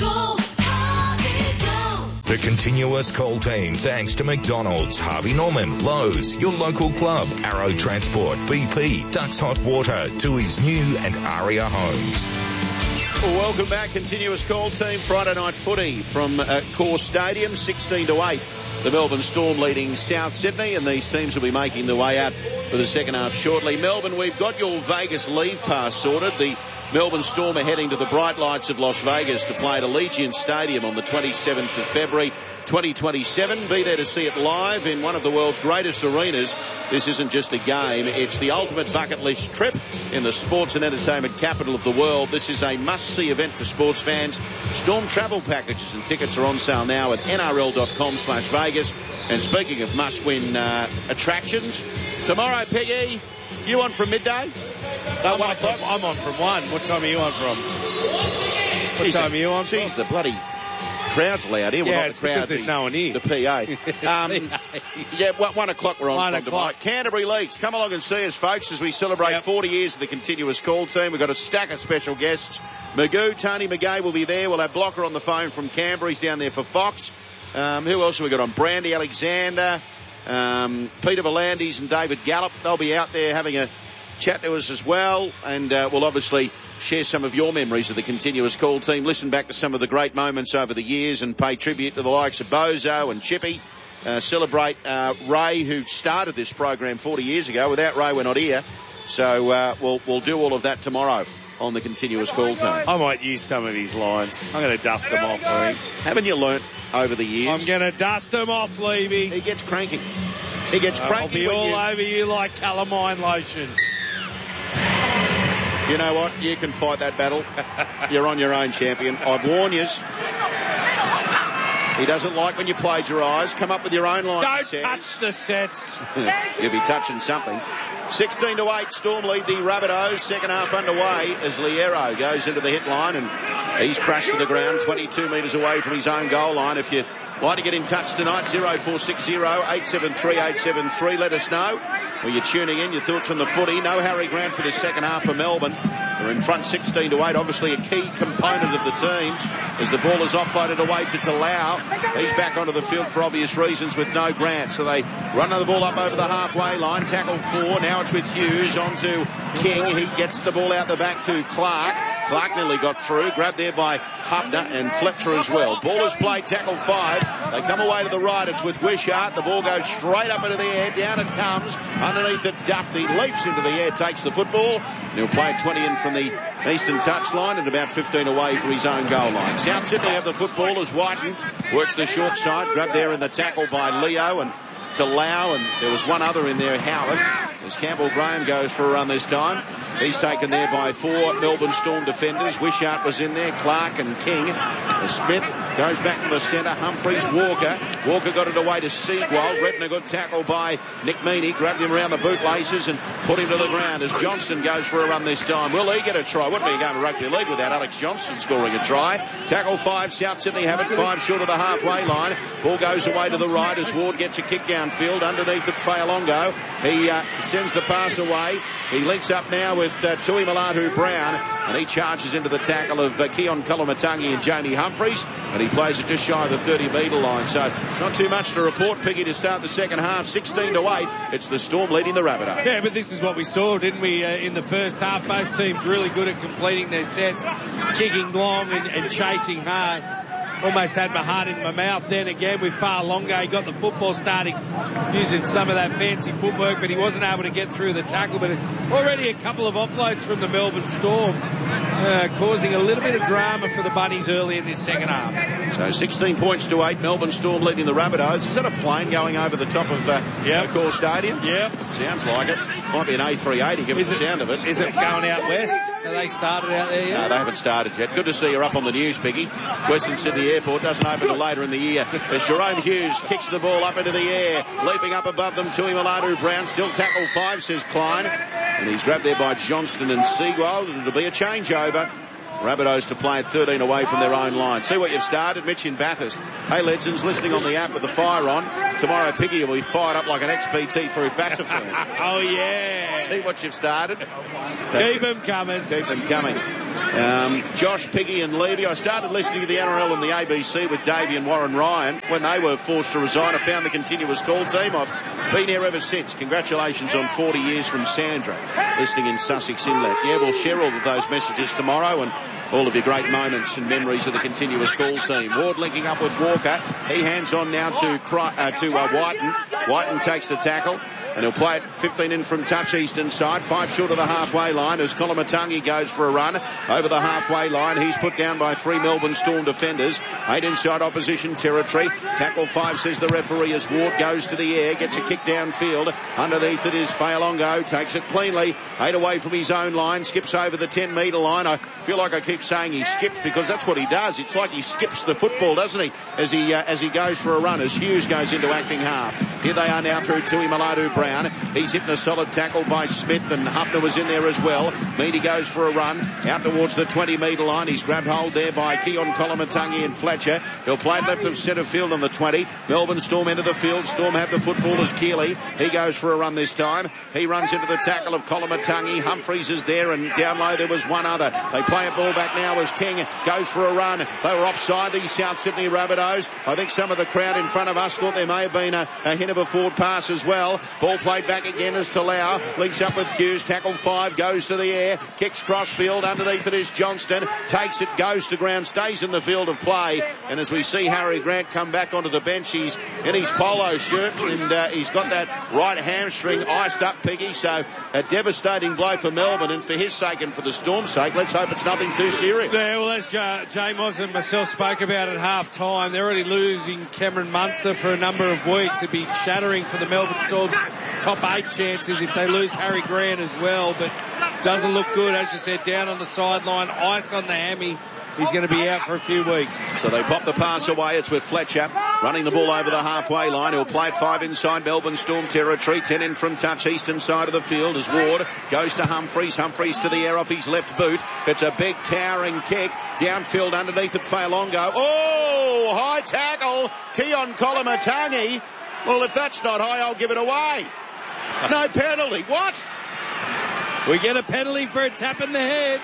Speaker 8: The continuous call team thanks to McDonald's, Harvey Norman, Lowe's, your local club, Arrow Transport, B P, Ducks Hot Water, Tui's New and Aria Homes.
Speaker 1: Well, welcome back. Continuous call team. Friday night footy from uh, Core Stadium, sixteen to eight. The Melbourne Storm leading South Sydney, and these teams will be making their way out for the second half shortly. Melbourne, we've got your Vegas leave pass sorted. The Melbourne Storm are heading to the bright lights of Las Vegas to play at Allegiant Stadium on the twenty-seventh of February twenty twenty-seven. Be there to see it live in one of the world's greatest arenas. This isn't just a game, it's the ultimate bucket list trip in the sports and entertainment capital of the world. This is a must-see event for sports fans. Storm travel packages and tickets are on sale now at N R L dot com slash Vegas. And speaking of must-win uh, attractions, tomorrow, Peggy, you on from midday?
Speaker 2: I'm, one on from, I'm on from one. What time are you on from? What
Speaker 1: Jeez,
Speaker 2: time are you on
Speaker 1: Geez, the bloody crowd's loud here.
Speaker 2: Yeah,
Speaker 1: well, not
Speaker 2: it's
Speaker 1: the crowd,
Speaker 2: because there's
Speaker 1: the,
Speaker 2: no one here.
Speaker 1: The P A. Um, yeah, one, one o'clock we're on
Speaker 2: one
Speaker 1: from
Speaker 2: o'clock.
Speaker 1: tomorrow. Canterbury Leagues, come along and see us, folks, as we celebrate yep. forty years of the continuous call team. We've got a stack of special guests. Magoo, Tony McGay will be there. We'll have Blocker on the phone from Canberra. He's down there for Fox. Um, who else have we got on? Brandy Alexander, um, Peter Volandis and David Gallup. They'll be out there having a chat to us as well, and uh, we'll obviously share some of your memories of the continuous call team, listen back to some of the great moments over the years and pay tribute to the likes of Bozo and Chippy, uh, celebrate uh, Ray, who started this program forty years ago. Without Ray, we're not here, so uh, we'll, we'll do all of that tomorrow on the continuous call team.
Speaker 2: I might use some of his lines. I'm going to dust them off, I think.
Speaker 1: Haven't you learnt over the years?
Speaker 2: I'm going to dust them off, Levy.
Speaker 1: He gets cranky. He gets
Speaker 2: uh,
Speaker 1: cranky.
Speaker 2: I'll be
Speaker 1: when
Speaker 2: all
Speaker 1: you...
Speaker 2: over you like calamine lotion.
Speaker 1: You know what? You can fight that battle. You're on your own, champion. I've warned you. He doesn't like when you plagiarise. Come up with your own line.
Speaker 2: Don't touch the sets.
Speaker 1: You'll be touching something. sixteen to eight, Storm lead the Rabbitohs. Second half underway as Liero goes into the hit line, and he's crashed to the ground twenty-two metres away from his own goal line. If you like to get in touch tonight, oh four six oh, eight seven three, eight seven three. Let us know where you're tuning in, your thoughts on the footy. No Harry Grant for this second half for Melbourne. They're in front sixteen to eight, obviously a key component of the team as the ball is offloaded away to Talau. He's back onto the field for obvious reasons with no Grant, so they run the ball up over the halfway line. Tackle four, now it's with Hughes on to King. He gets the ball out the back to Clark. Clark nearly got through, grabbed there by Hubner and Fletcher as well. Ball is played, tackle five. They come away to the right, it's with Wishart. The ball goes straight up into the air, down it comes. Underneath it, Dufty leaps into the air, takes the football. And he'll play twenty in from the eastern touchline and about fifteen away from his own goal line. South Sydney have the football as Whiten works the short side, grabbed there in the tackle by Leo and to Lau, and there was one other in there, Howard, as Campbell Graham goes for a run this time. He's taken there by four Melbourne Storm defenders. Wishart was in there, Clark and King. Smith goes back to the centre, Humphreys, Walker. Walker got it away to Seagull. Redner got tackled by Nick Meaney, grabbed him around the bootlaces and put him to the ground as Johnston goes for a run this time. Will he get a try? Wouldn't be going to rugby league without Alex Johnston scoring a try. Tackle five, South Sydney have it, five short of the halfway line. Ball goes away to the right as Ward gets a kick downfield. Underneath it, Fayalongo. He uh, sends the pass away. He links up now with uh, Tui Malatu Brown, and he charges into the tackle of uh, Keon Kolomatangi and Jamie Humphreys, and he plays it just shy of the thirty metre line. So not too much to report, Piggy, to start the second half. sixteen to eight. It's the Storm leading the Rabbitohs.
Speaker 2: Yeah, but this is what we saw, didn't we, uh, in the first half? Both teams really good at completing their sets, kicking long and, and chasing hard. Almost had my heart in my mouth then again with Fa'alonga. He got the football starting using some of that fancy footwork, but he wasn't able to get through the tackle. But already a couple of offloads from the Melbourne Storm, uh, causing a little bit of drama for the Bunnies early in this second half.
Speaker 1: So sixteen points to eight, Melbourne Storm leading the Rabbitohs. Is that a plane going over the top of uh, yep. the Core Stadium?
Speaker 2: Yep.
Speaker 1: Sounds like it. Might be an A three eighty, given the sound of it.
Speaker 2: Is it going out west? Are they started out there yet?
Speaker 1: No, they haven't started yet. Good to see her up on the news, Piggy. Western Sydney Airport doesn't open until later in the year. As Jerome Hughes kicks the ball up into the air, leaping up above them, Tui Maladu Brown. Still tackle five, says Klein. And he's grabbed there by Johnston and Seagold. And it'll be a changeover. Rabbitohs to play at thirteen away from their own line. See what you've started, Mitch in Bathurst. Hey, Legends, listening on the app with the fire on. Tomorrow, Piggy will be fired up like an X P T through Fasterfield.
Speaker 2: Oh, yeah.
Speaker 1: See what you've started.
Speaker 2: Keep them coming.
Speaker 1: Keep them coming. Um, Josh, Piggy and Levy. I started listening to the N R L and the A B C with Davey and Warren Ryan. When they were forced to resign, I found the continuous call team. I've been here ever since. Congratulations on forty years from Sandra, listening in Sussex Inlet. Yeah, we'll share all of those messages tomorrow and all of your great moments and memories of the continuous call team. Ward linking up with Walker. He hands on now to uh, to uh, Whiten. Whiten takes the tackle. And he'll play it fifteen in from touch eastern side, five short of the halfway line as Kolomatangi goes for a run over the halfway line. He's put down by three Melbourne Storm defenders. Eight inside opposition territory. Tackle five, says the referee, as Ward goes to the air, gets a kick downfield. Underneath it is Failongo, takes it cleanly. Eight away from his own line, skips over the ten metre line. I feel like I keep saying he skips because that's what he does. It's like he skips the football, doesn't he, as he uh, as he goes for a run, as Hughes goes into acting half. Here they are now through Tui Maladu Brown. He's hitting a solid tackle by Smith, and Hupner was in there as well. Meady goes for a run out towards the twenty metre line. He's grabbed hold there by Keon Kolomatangi and Fletcher. He'll play it left of centre field on the twenty. Melbourne Storm into the field. Storm have the football as Keeley. He goes for a run this time. He runs into the tackle of Kolomatangi. Humphreys is there, and down low there was one other. They play a ball back now as King goes for a run. They were offside, the South Sydney Rabbitohs. I think some of the crowd in front of us thought there may have been a, a hint of a forward pass as well. Ball played back again as Talau links up with Hughes. Tackle five, goes to the air, kicks crossfield. Underneath it is Johnston. Takes it, goes to ground, stays in the field of play. And as we see Harry Grant come back onto the bench, he's in his polo shirt and uh, he's got that right hamstring iced up, Piggy. So a devastating blow for Melbourne, and for his sake and for the Storm's sake, let's hope it's nothing too serious.
Speaker 2: Yeah, well, as J- Jay Moss and myself spoke about at half time, they're already losing Cameron Munster for a number of weeks. It'd be shattering for the Melbourne Storm's top eight chances if they lose Harry Grant as well, but doesn't look good, as you said, down on the sideline, ice on the hammy. He's going to be out for a few weeks.
Speaker 1: So they pop the pass away. It's with Fletcher running the ball over the halfway line. He'll play it five inside Melbourne Storm territory. Ten in from touch eastern side of the field as Ward goes to Humphreys. Humphreys to the air off his left boot. It's a big towering kick. Downfield underneath it, Failongo. Oh, high tackle. Keon Kolomatangi. Well, if that's not high, I'll give it away. No penalty. What?
Speaker 2: We get a penalty for a tap in the head.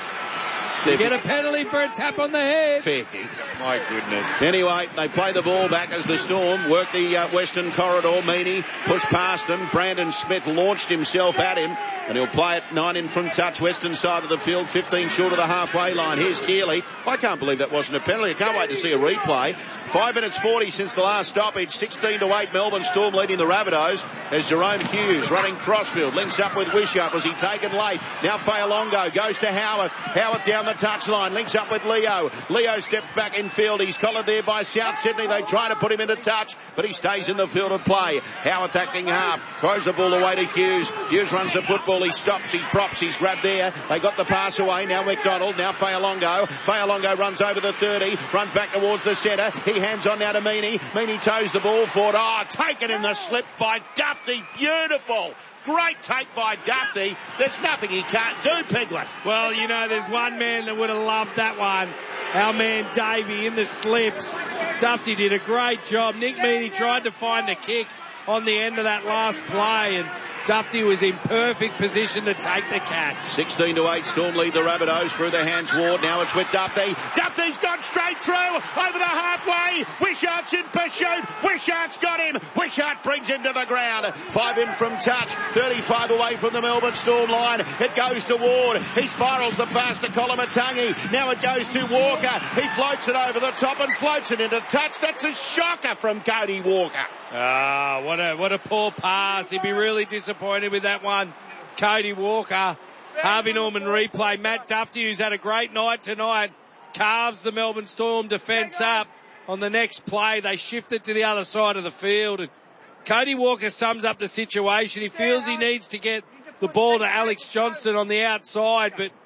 Speaker 2: We get a penalty for a tap on the head.
Speaker 1: Fair gig.
Speaker 2: My goodness.
Speaker 1: Anyway, they play the ball back as the Storm work the uh, western corridor. Meaney pushed past them. Brandon Smith launched himself at him, and he'll play it nine in from touch, western side of the field, fifteen short of the halfway line. Here's Keeley. I can't believe that wasn't a penalty. I can't wait to see a replay. Five minutes forty since the last stoppage. sixteen to eight, Melbourne Storm leading the Rabbitohs as Jerome Hughes running crossfield. Links up with Wishart. Was he taken late? Now Failongo goes to Howarth. Howarth down the touchline. Links up with Leo. Leo steps back in field. He's collared there by South Sydney. They try to put him into touch, but he stays in the field of play. Howarth acting half. Throws the ball away to Hughes. Hughes runs the football. He stops. He props. He's grabbed there. They got the pass away. Now McDonald. Now Failongo. Failongo runs over the thirty. Runs back towards the centre. He hands on now to Meaney. Meaney toes the ball forward. Oh, taken in the slip by Dufty. Beautiful. Great take by Dufty. There's nothing he can't do, Piglet.
Speaker 2: Well, you know, there's one man that would have loved that one. Our man Davey in the slips. Dufty did a great job. Nick Meaney tried to find a kick on the end of that last play, and Dufty was in perfect position to take the catch.
Speaker 1: sixteen to eight, Storm lead the Rabbitohs through the hands. Ward. Now it's with Dufty. Dufty's gone straight through over the halfway. Wishart's in pursuit. Wishart's got him. Wishart brings him to the ground. Five in from touch. thirty-five away from the Melbourne Storm line. It goes to Ward. He spirals the pass to Kolomatangi. Now it goes to Walker. He floats it over the top and floats it into touch. That's a shocker from Cody Walker.
Speaker 2: Ah, what a what a poor pass. He'd be really disappointed with that one. Cody Walker. Harvey Norman replay. Matt Dufty, who's had a great night tonight, carves the Melbourne Storm defence up. On the next play, they shift it to the other side of the field. And Cody Walker sums up the situation. He feels he needs to get the ball to Alex Johnston on the outside, but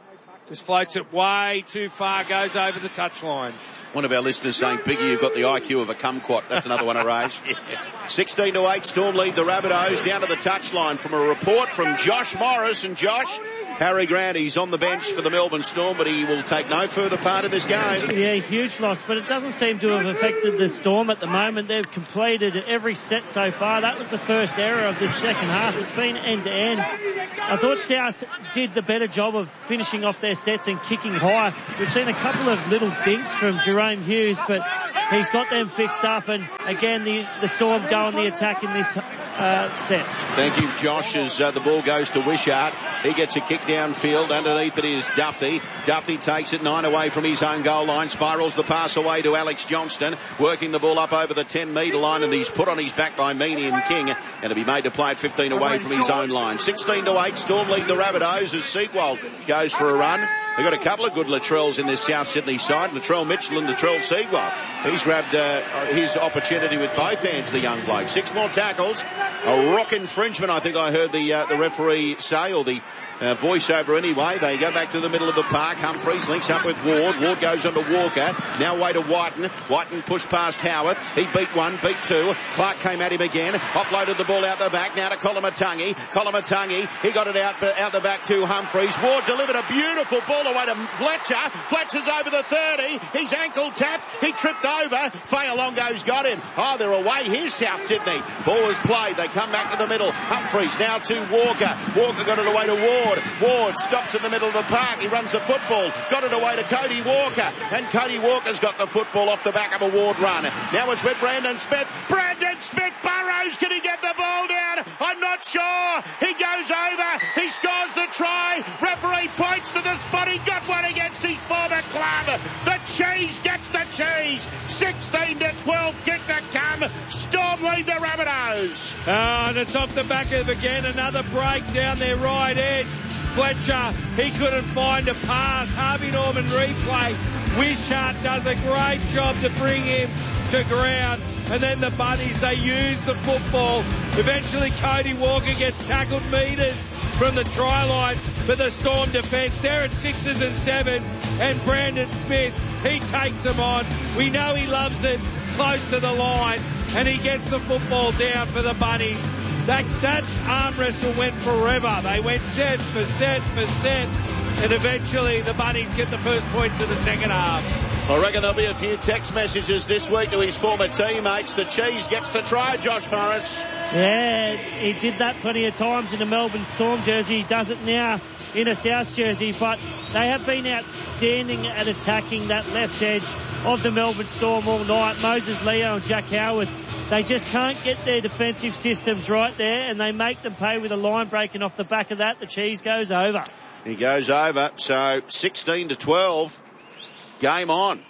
Speaker 2: Just floats it way too far, goes over the touchline.
Speaker 1: One of our listeners saying, Biggie, you've got the I Q of a kumquat. That's another one of Ray's.
Speaker 2: Yes.
Speaker 1: sixteen to eight, Storm lead the Rabbitohs down to the touchline from a report from Josh Morris. And Josh, Harry Grant, he's on the bench for the Melbourne Storm, but he will take no further part in this game.
Speaker 3: Yeah, huge loss, but it doesn't seem to have affected the Storm at the moment. They've completed every set so far. That was the first error of this second half. It's been end to end. I thought South did the better job of finishing off their sets and kicking high. We've seen a couple of little dinks from Jerome Hughes, but he's got them fixed up, and again the, the Storm go on the attack in this uh, set.
Speaker 1: Thank you, Josh, as uh, the ball goes to Wishart. He gets a kick downfield. Underneath it is Duffy. Duffy takes it nine away from his own goal line, spirals the pass away to Alex Johnston, working the ball up over the ten metre line, and he's put on his back by Meany and King, and to be made to play it fifteen away from his own line. sixteen to eight, Storm lead the Rabbitohs as Seagull goes for a run. They've got a couple of good Latrells in this South Sydney side, Latrell Mitchell and Latrell Seagull. He's grabbed uh, his opportunity with both hands, the young bloke. Six more tackles. A rock infringement, I think I heard the uh, the referee say, or the Uh, voiceover anyway. They go back to the middle of the park. Humphreys links up with Ward. Ward goes on to Walker. Now away to Whiten. Whiten pushed past Howarth. He beat one, beat two. Clark came at him again. Offloaded the ball out the back. Now to Colomatungi. Colomatungi. He got it out the, out the back to Humphreys. Ward delivered a beautiful ball away to Fletcher. Fletcher's over the thirty. He's ankle tapped. He tripped over. Fayalongo's got him. Oh, they're away. Here's South Sydney. Ball is played. They come back to the middle. Humphreys now to Walker. Walker got it away to Ward. Ward stops in the middle of the park. He runs the football. Got it away to Cody Walker. And Cody Walker's got the football off the back of a Ward run. Now it's with Brandon Smith. Brandon Smith burrows. Can he get the ball down? I'm not sure. He goes over. He scores the try. Referee points to the spot. He got one against his former club. The cheese gets the cheese. sixteen to twelve kick to come. Storm lead the Rabbitohs.
Speaker 2: Oh, and it's off the back of again. Another break down their right edge. Fletcher, he couldn't find a pass. Harvey Norman replay. Wishart does a great job to bring him to ground. And then the Bunnies, they use the football. Eventually Cody Walker gets tackled metres from the try line for the Storm defence. They're at sixes and sevens. And Brandon Smith, he takes them on. We know he loves it close to the line. And he gets the football down for the Bunnies. That, that arm wrestle went forever. They went set for set for set. And eventually the Bunnies get the first points of the second half.
Speaker 1: I reckon there'll be a few text messages this week to his former teammates. The cheese gets the try, Josh Morris.
Speaker 3: Yeah, he did that plenty of times in the Melbourne Storm jersey. He does it now in a South jersey. But they have been outstanding at attacking that left edge of the Melbourne Storm all night. Moses Leo and Jack Howard, they just can't get their defensive systems right there, and they make them pay with a line breaking off the back of that. The cheese goes over.
Speaker 1: He goes over. So sixteen to twelve. Game on.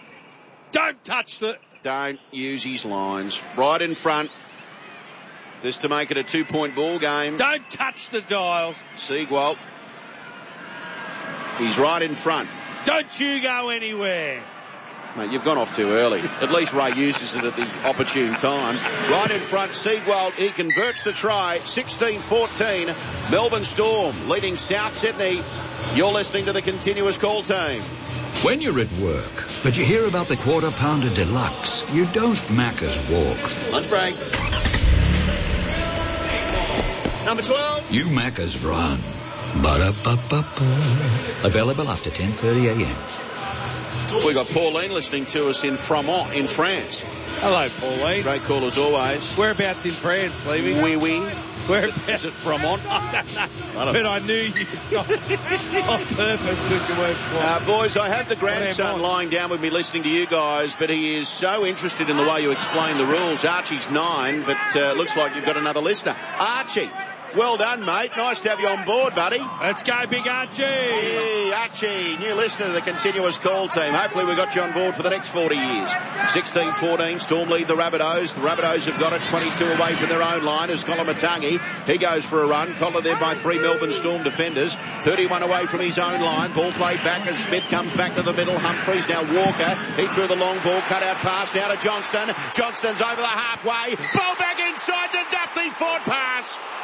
Speaker 2: Don't touch the...
Speaker 1: Don't use his lines. Right in front. This to make it a two-point ball game.
Speaker 2: Don't touch the dials.
Speaker 1: Seagull. He's right in front.
Speaker 2: Don't you go anywhere.
Speaker 1: Mate, you've gone off too early. At least Ray uses it at the opportune time. Right in front, Seagull. He converts the try. sixteen fourteen. Melbourne Storm leading South Sydney. You're listening to the Continuous Call Team.
Speaker 7: When you're at work, but you hear about the Quarter Pounder Deluxe, you don't Macca's walk.
Speaker 1: Lunch break. Number twelve.
Speaker 7: You Macca's run. Ba-da-ba-ba-ba. Available after ten thirty a.m.
Speaker 1: We've got Pauline listening to us in Fromont in France.
Speaker 2: Hello, Pauline.
Speaker 1: Great call as always.
Speaker 2: Whereabouts in France, leaving?
Speaker 1: Oui, oui.
Speaker 2: Whereabouts?
Speaker 1: Is it Fromont?
Speaker 2: I don't know.
Speaker 1: I don't
Speaker 2: but
Speaker 1: know.
Speaker 2: I knew you stopped on purpose because you weren't quite.
Speaker 1: Uh, boys, I have the grandson lying down with me listening to you guys, but he is so interested in the way you explain the rules. Archie's nine, but uh, looks like you've got another listener. Archie. Well done, mate. Nice to have you on board, buddy.
Speaker 2: Let's go, Big Archie.
Speaker 1: Hey, Archie, new listener to the Continuous Call Team. Hopefully we've got you on board for the next forty years. sixteen fourteen, Storm lead the Rabbitohs. The Rabbitohs have got it twenty-two away from their own line as Colomatungi. He goes for a run. Collared there by three Melbourne Storm defenders. thirty-one away from his own line. Ball played back as Smith comes back to the middle. Humphreys now Walker. He threw the long ball. Cut out pass now to Johnston. Johnston's over the halfway. Ball back inside to Duffy. Forward pass.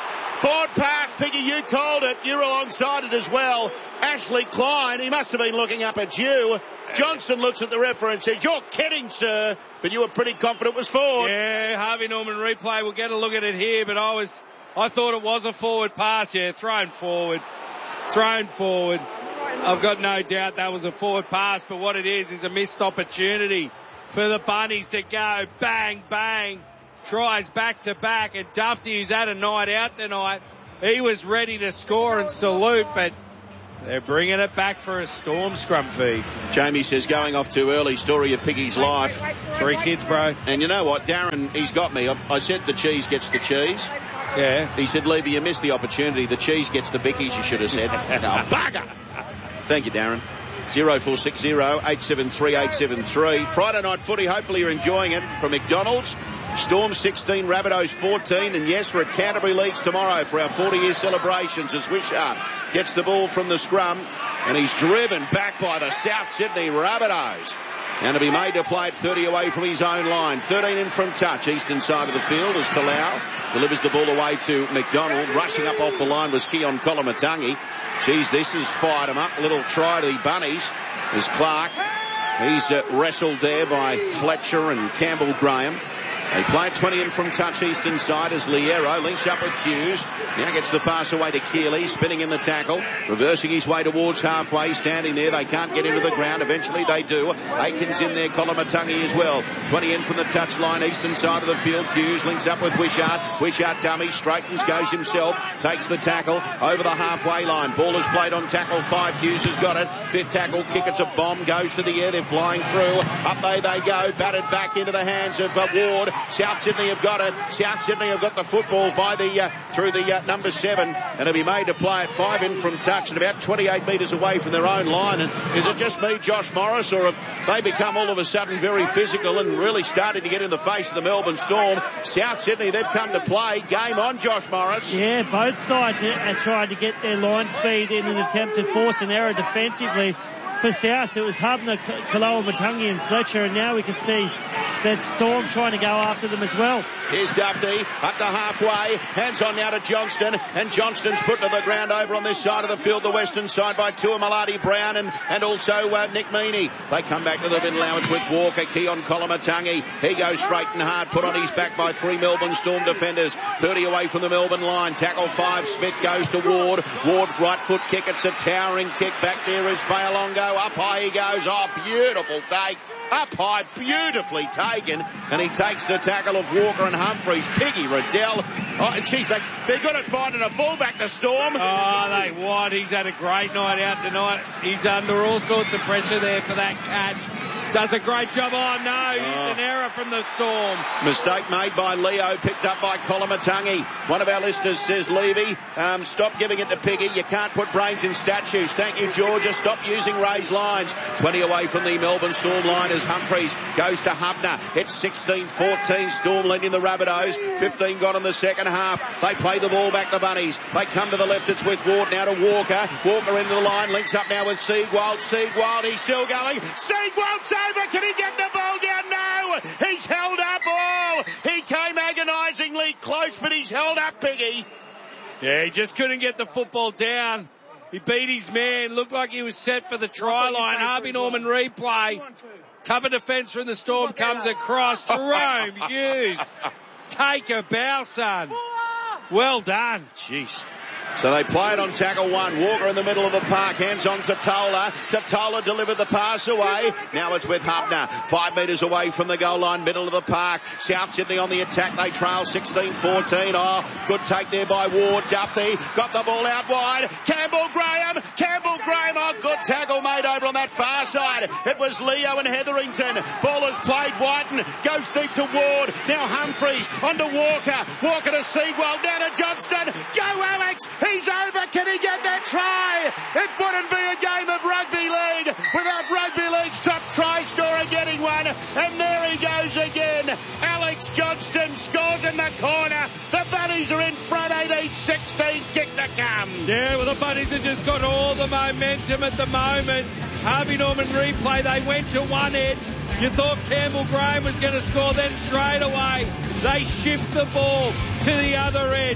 Speaker 1: Forward pass, Piggy, you called it. You're alongside it as well. Ashley Klein, he must have been looking up at you. Johnston looks at the referee and says, you're kidding, sir. But you were pretty confident it was forward.
Speaker 2: Yeah, Harvey Norman replay. We'll get a look at it here, but I was, I thought it was a forward pass. Yeah, thrown forward. Thrown forward. I've got no doubt that was a forward pass, but what it is is a missed opportunity for the Bunnies to go bang, bang. Tries back to back, and Dufty, who's had a night out tonight, he was ready to score and salute, but they're bringing it back for a Storm scrum feed.
Speaker 1: Jamie says, going off too early, story of Piggy's life.
Speaker 2: Three kids, bro.
Speaker 1: And you know what, Darren, he's got me. I, I said the cheese gets the cheese.
Speaker 2: Yeah.
Speaker 1: He said, Levy, you missed the opportunity. The cheese gets the bickies, you should have said. No, bugger. Thank you, Darren. zero four six zero eight seven three eight seven three. Friday night footy, hopefully you're enjoying it from McDonald's. Storm sixteen, Rabbitohs fourteen, and yes, we're at Canterbury Leeds tomorrow for our forty-year celebrations as Wishart gets the ball from the scrum, and he's driven back by the South Sydney Rabbitohs. And to be made to play at thirty away from his own line. thirteen in from touch, eastern side of the field as Talau delivers the ball away to McDonald. Rushing up off the line was Keon Kolomatangi. Geez, this has fired him up. A little try to the Bunnies as Clark. He's uh, wrestled there by Fletcher and Campbell Graham. They play it twenty in from touch, eastern side as Liero links up with Hughes. Now gets the pass away to Keeley, spinning in the tackle, reversing his way towards halfway, standing there. They can't get into the ground. Eventually they do. Aikens in there, Kolomatangi as well. twenty in from the touch line, eastern side of the field. Hughes links up with Wishart. Wishart dummy, straightens, goes himself, takes the tackle over the halfway line. Ball is played on tackle five. Hughes has got it. Fifth tackle kick, it's a bomb, goes to the air. They're flying through. Up they they go, batted back into the hands of uh, Ward. South Sydney have got it. South Sydney have got the football by the uh, through the uh, number seven, and it'll be made to play it five in from touch and about twenty-eight metres away from their own line. And is it just me, Josh Morris, or have they become all of a sudden very physical and really starting to get in the face of the Melbourne Storm? South Sydney, they've come to play. Game on, Josh Morris.
Speaker 3: Yeah, both sides are, are trying to get their line speed in an attempt to force an error defensively. For South, it was Hubner, Kolomatangi and Fletcher, and now we can see that Storm trying to go after them as well.
Speaker 1: Here's Dufty up to halfway, hands on now to Johnston, and Johnston's put to the ground over on this side of the field, the western side by Tuamalati Brown and, and also uh, Nick Meaney. They come back to the middle now, it's with Walker, Keon Kolomatangi. He goes straight and hard, put on his back by three Melbourne Storm defenders. thirty away from the Melbourne line, tackle five, Smith goes to Ward. Ward's right foot kick, it's a towering kick. Back there is Fayalongo. Up high he goes. Oh, beautiful take. Up high, beautifully taken. And he takes the tackle of Walker and Humphreys. Piggy Riddell. Oh, geez, they, they're good at finding a fullback to Storm.
Speaker 2: Oh, they what? He's had a great night out tonight. He's under all sorts of pressure there for that catch. Does a great job. Oh, no.
Speaker 1: Oh.
Speaker 2: An error from the Storm.
Speaker 1: Mistake made by Leo, picked up by Kolomatangi. One of our listeners says, Levy, um, stop giving it to Piggy. You can't put brains in statues. Thank you, Georgia. Stop using raised lines. twenty away from the Melbourne Storm line as Humphreys goes to Hubner. It's sixteen fourteen. Storm leading the Rabbitohs. fifteen gone in the second half. They play the ball back, the Bunnies. They come to the left. It's with Ward now to Walker. Walker into the line. Links up now with Siegwald. Siegwald, he's still going. Siegwald's over. Can he get the ball down? No. He's held up all. He came agonisingly close, but he's held up, Piggy.
Speaker 2: Yeah, he just couldn't get the football down. He beat his man. Looked like he was set for the try line. Harvey Norman replay. Cover defence from the Storm comes across. Jerome Hughes. Take a bow, son. Well done.
Speaker 1: Jeez. So they play it on tackle one. Walker in the middle of the park. Hands on to Tola. Tola delivered the pass away. Now it's with Hubner. Five metres away from the goal line, middle of the park. South Sydney on the attack. They trail sixteen fourteen. Oh, good take there by Ward. Duffy got the ball out wide. Campbell Graham. Campbell Graham. Oh, good tackle made over on that far side. It was Leo and Hetherington. Ball is played. Whiten goes deep to Ward. Now Humphreys onto Walker. Walker to Siegwald. Down to Johnston. Go Alex. He's over. Can he get that try? It wouldn't be a game of rugby league without rugby league's top try scorer getting one. And there he goes again. Alex Johnston scores in the corner. The Bunnies are in front, eighteen sixteen. Kick to come.
Speaker 2: Yeah, well, the Bunnies have just got all the momentum at the moment. Harvey Norman replay. They went to one edge. You thought Campbell Graham was going to score, then straight away they shift the ball to the other edge.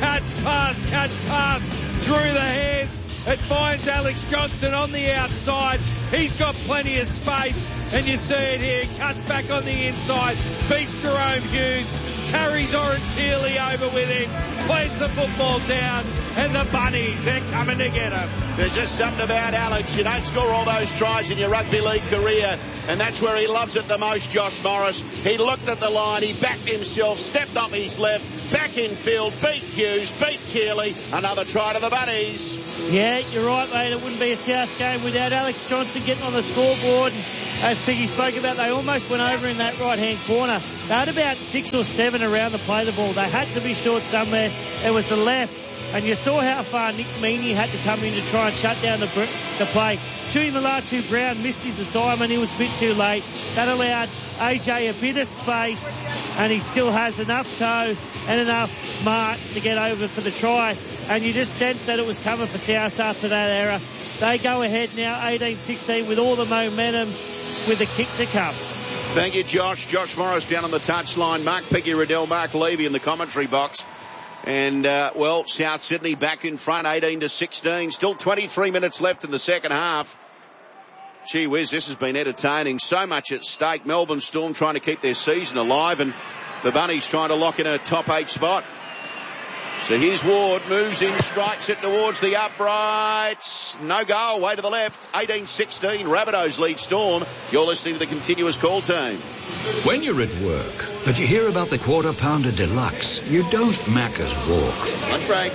Speaker 2: Catch pass, catch pass through the hands. It finds Alex Johnson on the outside. He's got plenty of space, and you see it here. Cuts back on the inside, beats Jerome Hughes, carries Oren Keeley over with him, plays the football down, and the Bunnies, they're coming to get him.
Speaker 1: There's just something about Alex. You don't score all those tries in your rugby league career, and that's where he loves it the most, Josh Morris. He looked at the line, he backed himself, stepped up his left, back in field, beat Hughes, beat Keeley. Another try to the Bunnies.
Speaker 3: Yeah, you're right, mate. It wouldn't be a South game without Alex Johnson getting on the scoreboard. As Piggy spoke about, they almost went over in that right-hand corner. They had about six or seven around to play the ball. They had to be short somewhere. It was the left. And you saw how far Nick Meaney had to come in to try and shut down the, the play. Tui Malatu Brown missed his assignment. He was a bit too late. That allowed A J a bit of space, and he still has enough toe and enough smarts to get over for the try. And you just sensed that it was coming for South after that error. They go ahead now, eighteen sixteen, with all the momentum, with the kick to come.
Speaker 1: Thank you, Josh. Josh Morris down on the touchline. Mark Piggy Riddell, Mark Levy in the commentary box. And, uh, well, South Sydney back in front, eighteen to sixteen. Still twenty-three minutes left in the second half. Gee whiz, this has been entertaining. So much at stake. Melbourne Storm trying to keep their season alive, and the Bunnies trying to lock in a top eight spot. So here's Ward, moves in, strikes it towards the uprights. No goal, way to the left. eighteen sixteen, Rabbitohs lead Storm. You're listening to the Continuous Call Team.
Speaker 7: When you're at work, but you hear about the Quarter Pounder Deluxe, you don't Macca's walk.
Speaker 1: Lunch break.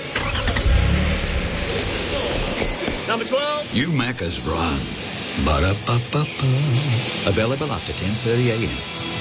Speaker 1: Number twelve.
Speaker 7: You Macca's run. Ba-da-ba-ba-ba. Available after ten thirty a.m.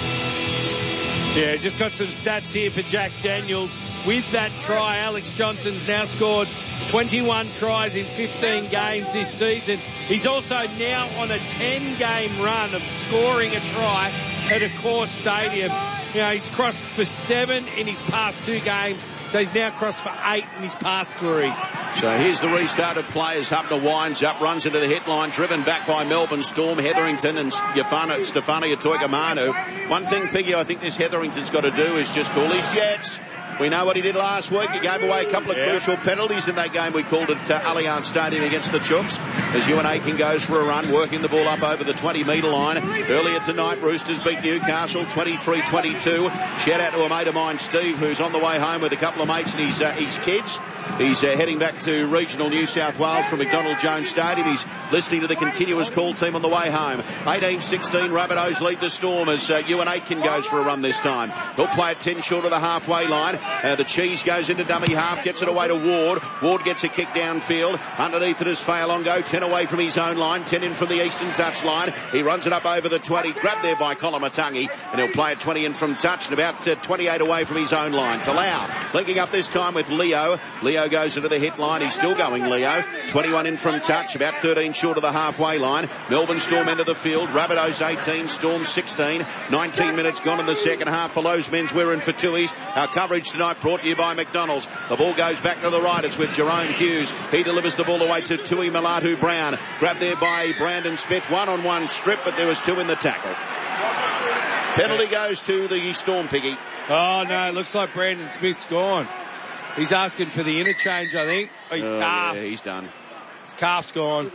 Speaker 2: Yeah, just got some stats here for Jack Daniels. With that try, Alex Johnson's now scored twenty-one tries in fifteen games this season. He's also now on a ten-game run of scoring a try at a core stadium. You know, he's crossed for seven in his past two games, so he's now crossed for eight in his past three.
Speaker 1: So here's the restart of play as Hubner winds up, runs into the headline, driven back by Melbourne Storm, Hetherington and Stefano Toikamanu. One thing, Piggy, I think this Hetherington's got to do is just call his jets. We know what he did last week. He gave away a couple of yeah. crucial penalties in that game we called at uh, Allianz Stadium against the Chooks. As Ewan Aiken goes for a run, working the ball up over the twenty metre line. Earlier tonight, Roosters beat Newcastle twenty-three twenty-two. Shout out to a mate of mine, Steve, who's on the way home with a couple of mates and his, uh, his kids. He's uh, heading back to regional New South Wales from McDonald Jones Stadium. He's listening to the Continuous Call Team on the way home. eighteen sixteen, Rabbitohs lead the Storm as uh, Ewan Aitken goes for a run this time. He'll play it ten short of the halfway line. Uh, the Cheese goes into dummy half, gets it away to Ward. Ward gets a kick downfield. Underneath it is Fayalongo, ten away from his own line, ten in from the eastern touch line. He runs it up over the twenty, grabbed there by Kolomatangi, and he'll play it twenty in from touch and about uh, twenty-eight away from his own line. Talau linking up this time with Leo. Leo goes into the hit line. He's still going, Leo. twenty-one in from touch, about thirteen short of the halfway line. Melbourne Storm into the field. Rabbitohs eighteen, Storm sixteen. nineteen minutes gone in the second half for Lowe's Menswear and Fatuis. Our coverage tonight brought to you by McDonald's. The ball goes back to the right. It's with Jerome Hughes. He delivers the ball away to Tui Malatu Brown. Grabbed there by Brandon Smith. One-on-one strip, but there was two in the tackle. Penalty goes to the Storm, Piggy.
Speaker 2: Oh, no, it looks like Brandon Smith's gone. He's asking for the interchange, I think. Oh, he's
Speaker 1: oh,
Speaker 2: calf.
Speaker 1: Yeah, he's done.
Speaker 2: His calf's gone.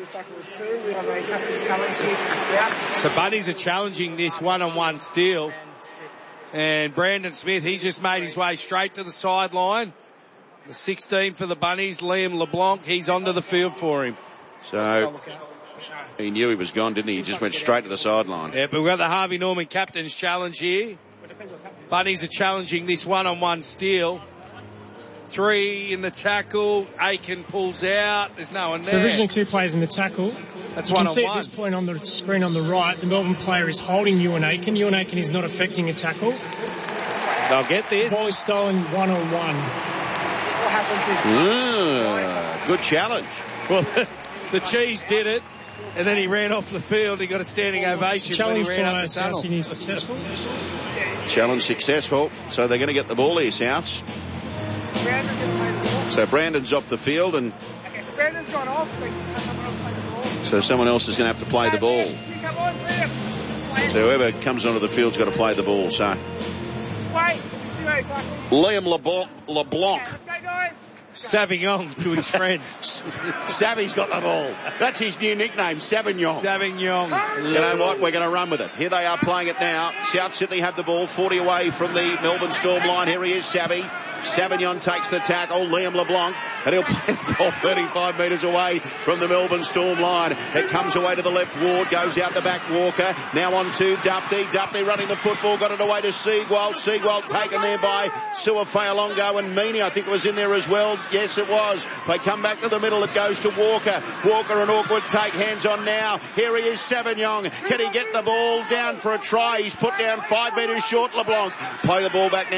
Speaker 2: So Bunnies are challenging this one-on-one steal. And Brandon Smith, he's just made his way straight to the sideline. The sixteen for the Bunnies, Liam LeBlanc, he's onto the field for him.
Speaker 1: So he knew he was gone, didn't he? He just went straight to the sideline.
Speaker 2: Yeah, but we've got the Harvey Norman captain's challenge here. Bunnies are challenging this one-on-one steal. Three in the tackle. Aiken pulls out. There's no one there.
Speaker 4: So originally two players in the tackle.
Speaker 2: That's
Speaker 4: you
Speaker 2: one
Speaker 4: can
Speaker 2: on
Speaker 4: see
Speaker 2: one.
Speaker 4: at this point on the screen on the right, the Melbourne player is holding Ewan Aiken. Ewan Aiken is not affecting a tackle.
Speaker 2: They'll get this.
Speaker 4: The ball is stolen one-on-one.
Speaker 12: What happens is...
Speaker 1: Ah, good challenge.
Speaker 2: Well, the Cheese did it, and then he ran off the field. He got a standing ovation
Speaker 4: Challenge
Speaker 2: when he ran
Speaker 4: by
Speaker 2: up the tunnel.
Speaker 4: South Sydney successful.
Speaker 1: Challenge successful. So they're going to get the ball here, Souths. So Brandon's off the field, and
Speaker 12: Okay, so Brandon's gone off, so someone else play the ball.
Speaker 1: so someone else is going to have to play the ball.
Speaker 12: Come on, Liam.
Speaker 1: So whoever comes onto the field's got to play the ball. So
Speaker 12: Wait, zero tackle.
Speaker 1: Liam LeBlanc, LeBlanc
Speaker 12: Let's go, guys.
Speaker 2: Savignon to his friends.
Speaker 1: Savvy's got the ball. That's his new nickname, Savignon.
Speaker 2: Savignon.
Speaker 1: You know what? We're going to run with it. Here they are playing it now. South Sydney have the ball, forty away from the Melbourne Storm line. Here he is, Savvy. Savignon takes the tackle. Liam LeBlanc, and he'll play the ball thirty-five metres away from the Melbourne Storm line. It comes away to the left. Ward goes out the back. Walker now on to Dufty. Dufty running the football, got it away to Seagwald. Seagwald taken there by Suafealongo and Meany. I think it was in there as well. Yes, it was. They come back to the middle. It goes to Walker. Walker and Awkward take hands on now. Here he is, Savignon. Can he get the ball down for a try? He's put down five metres short, LeBlanc. Play the ball back now.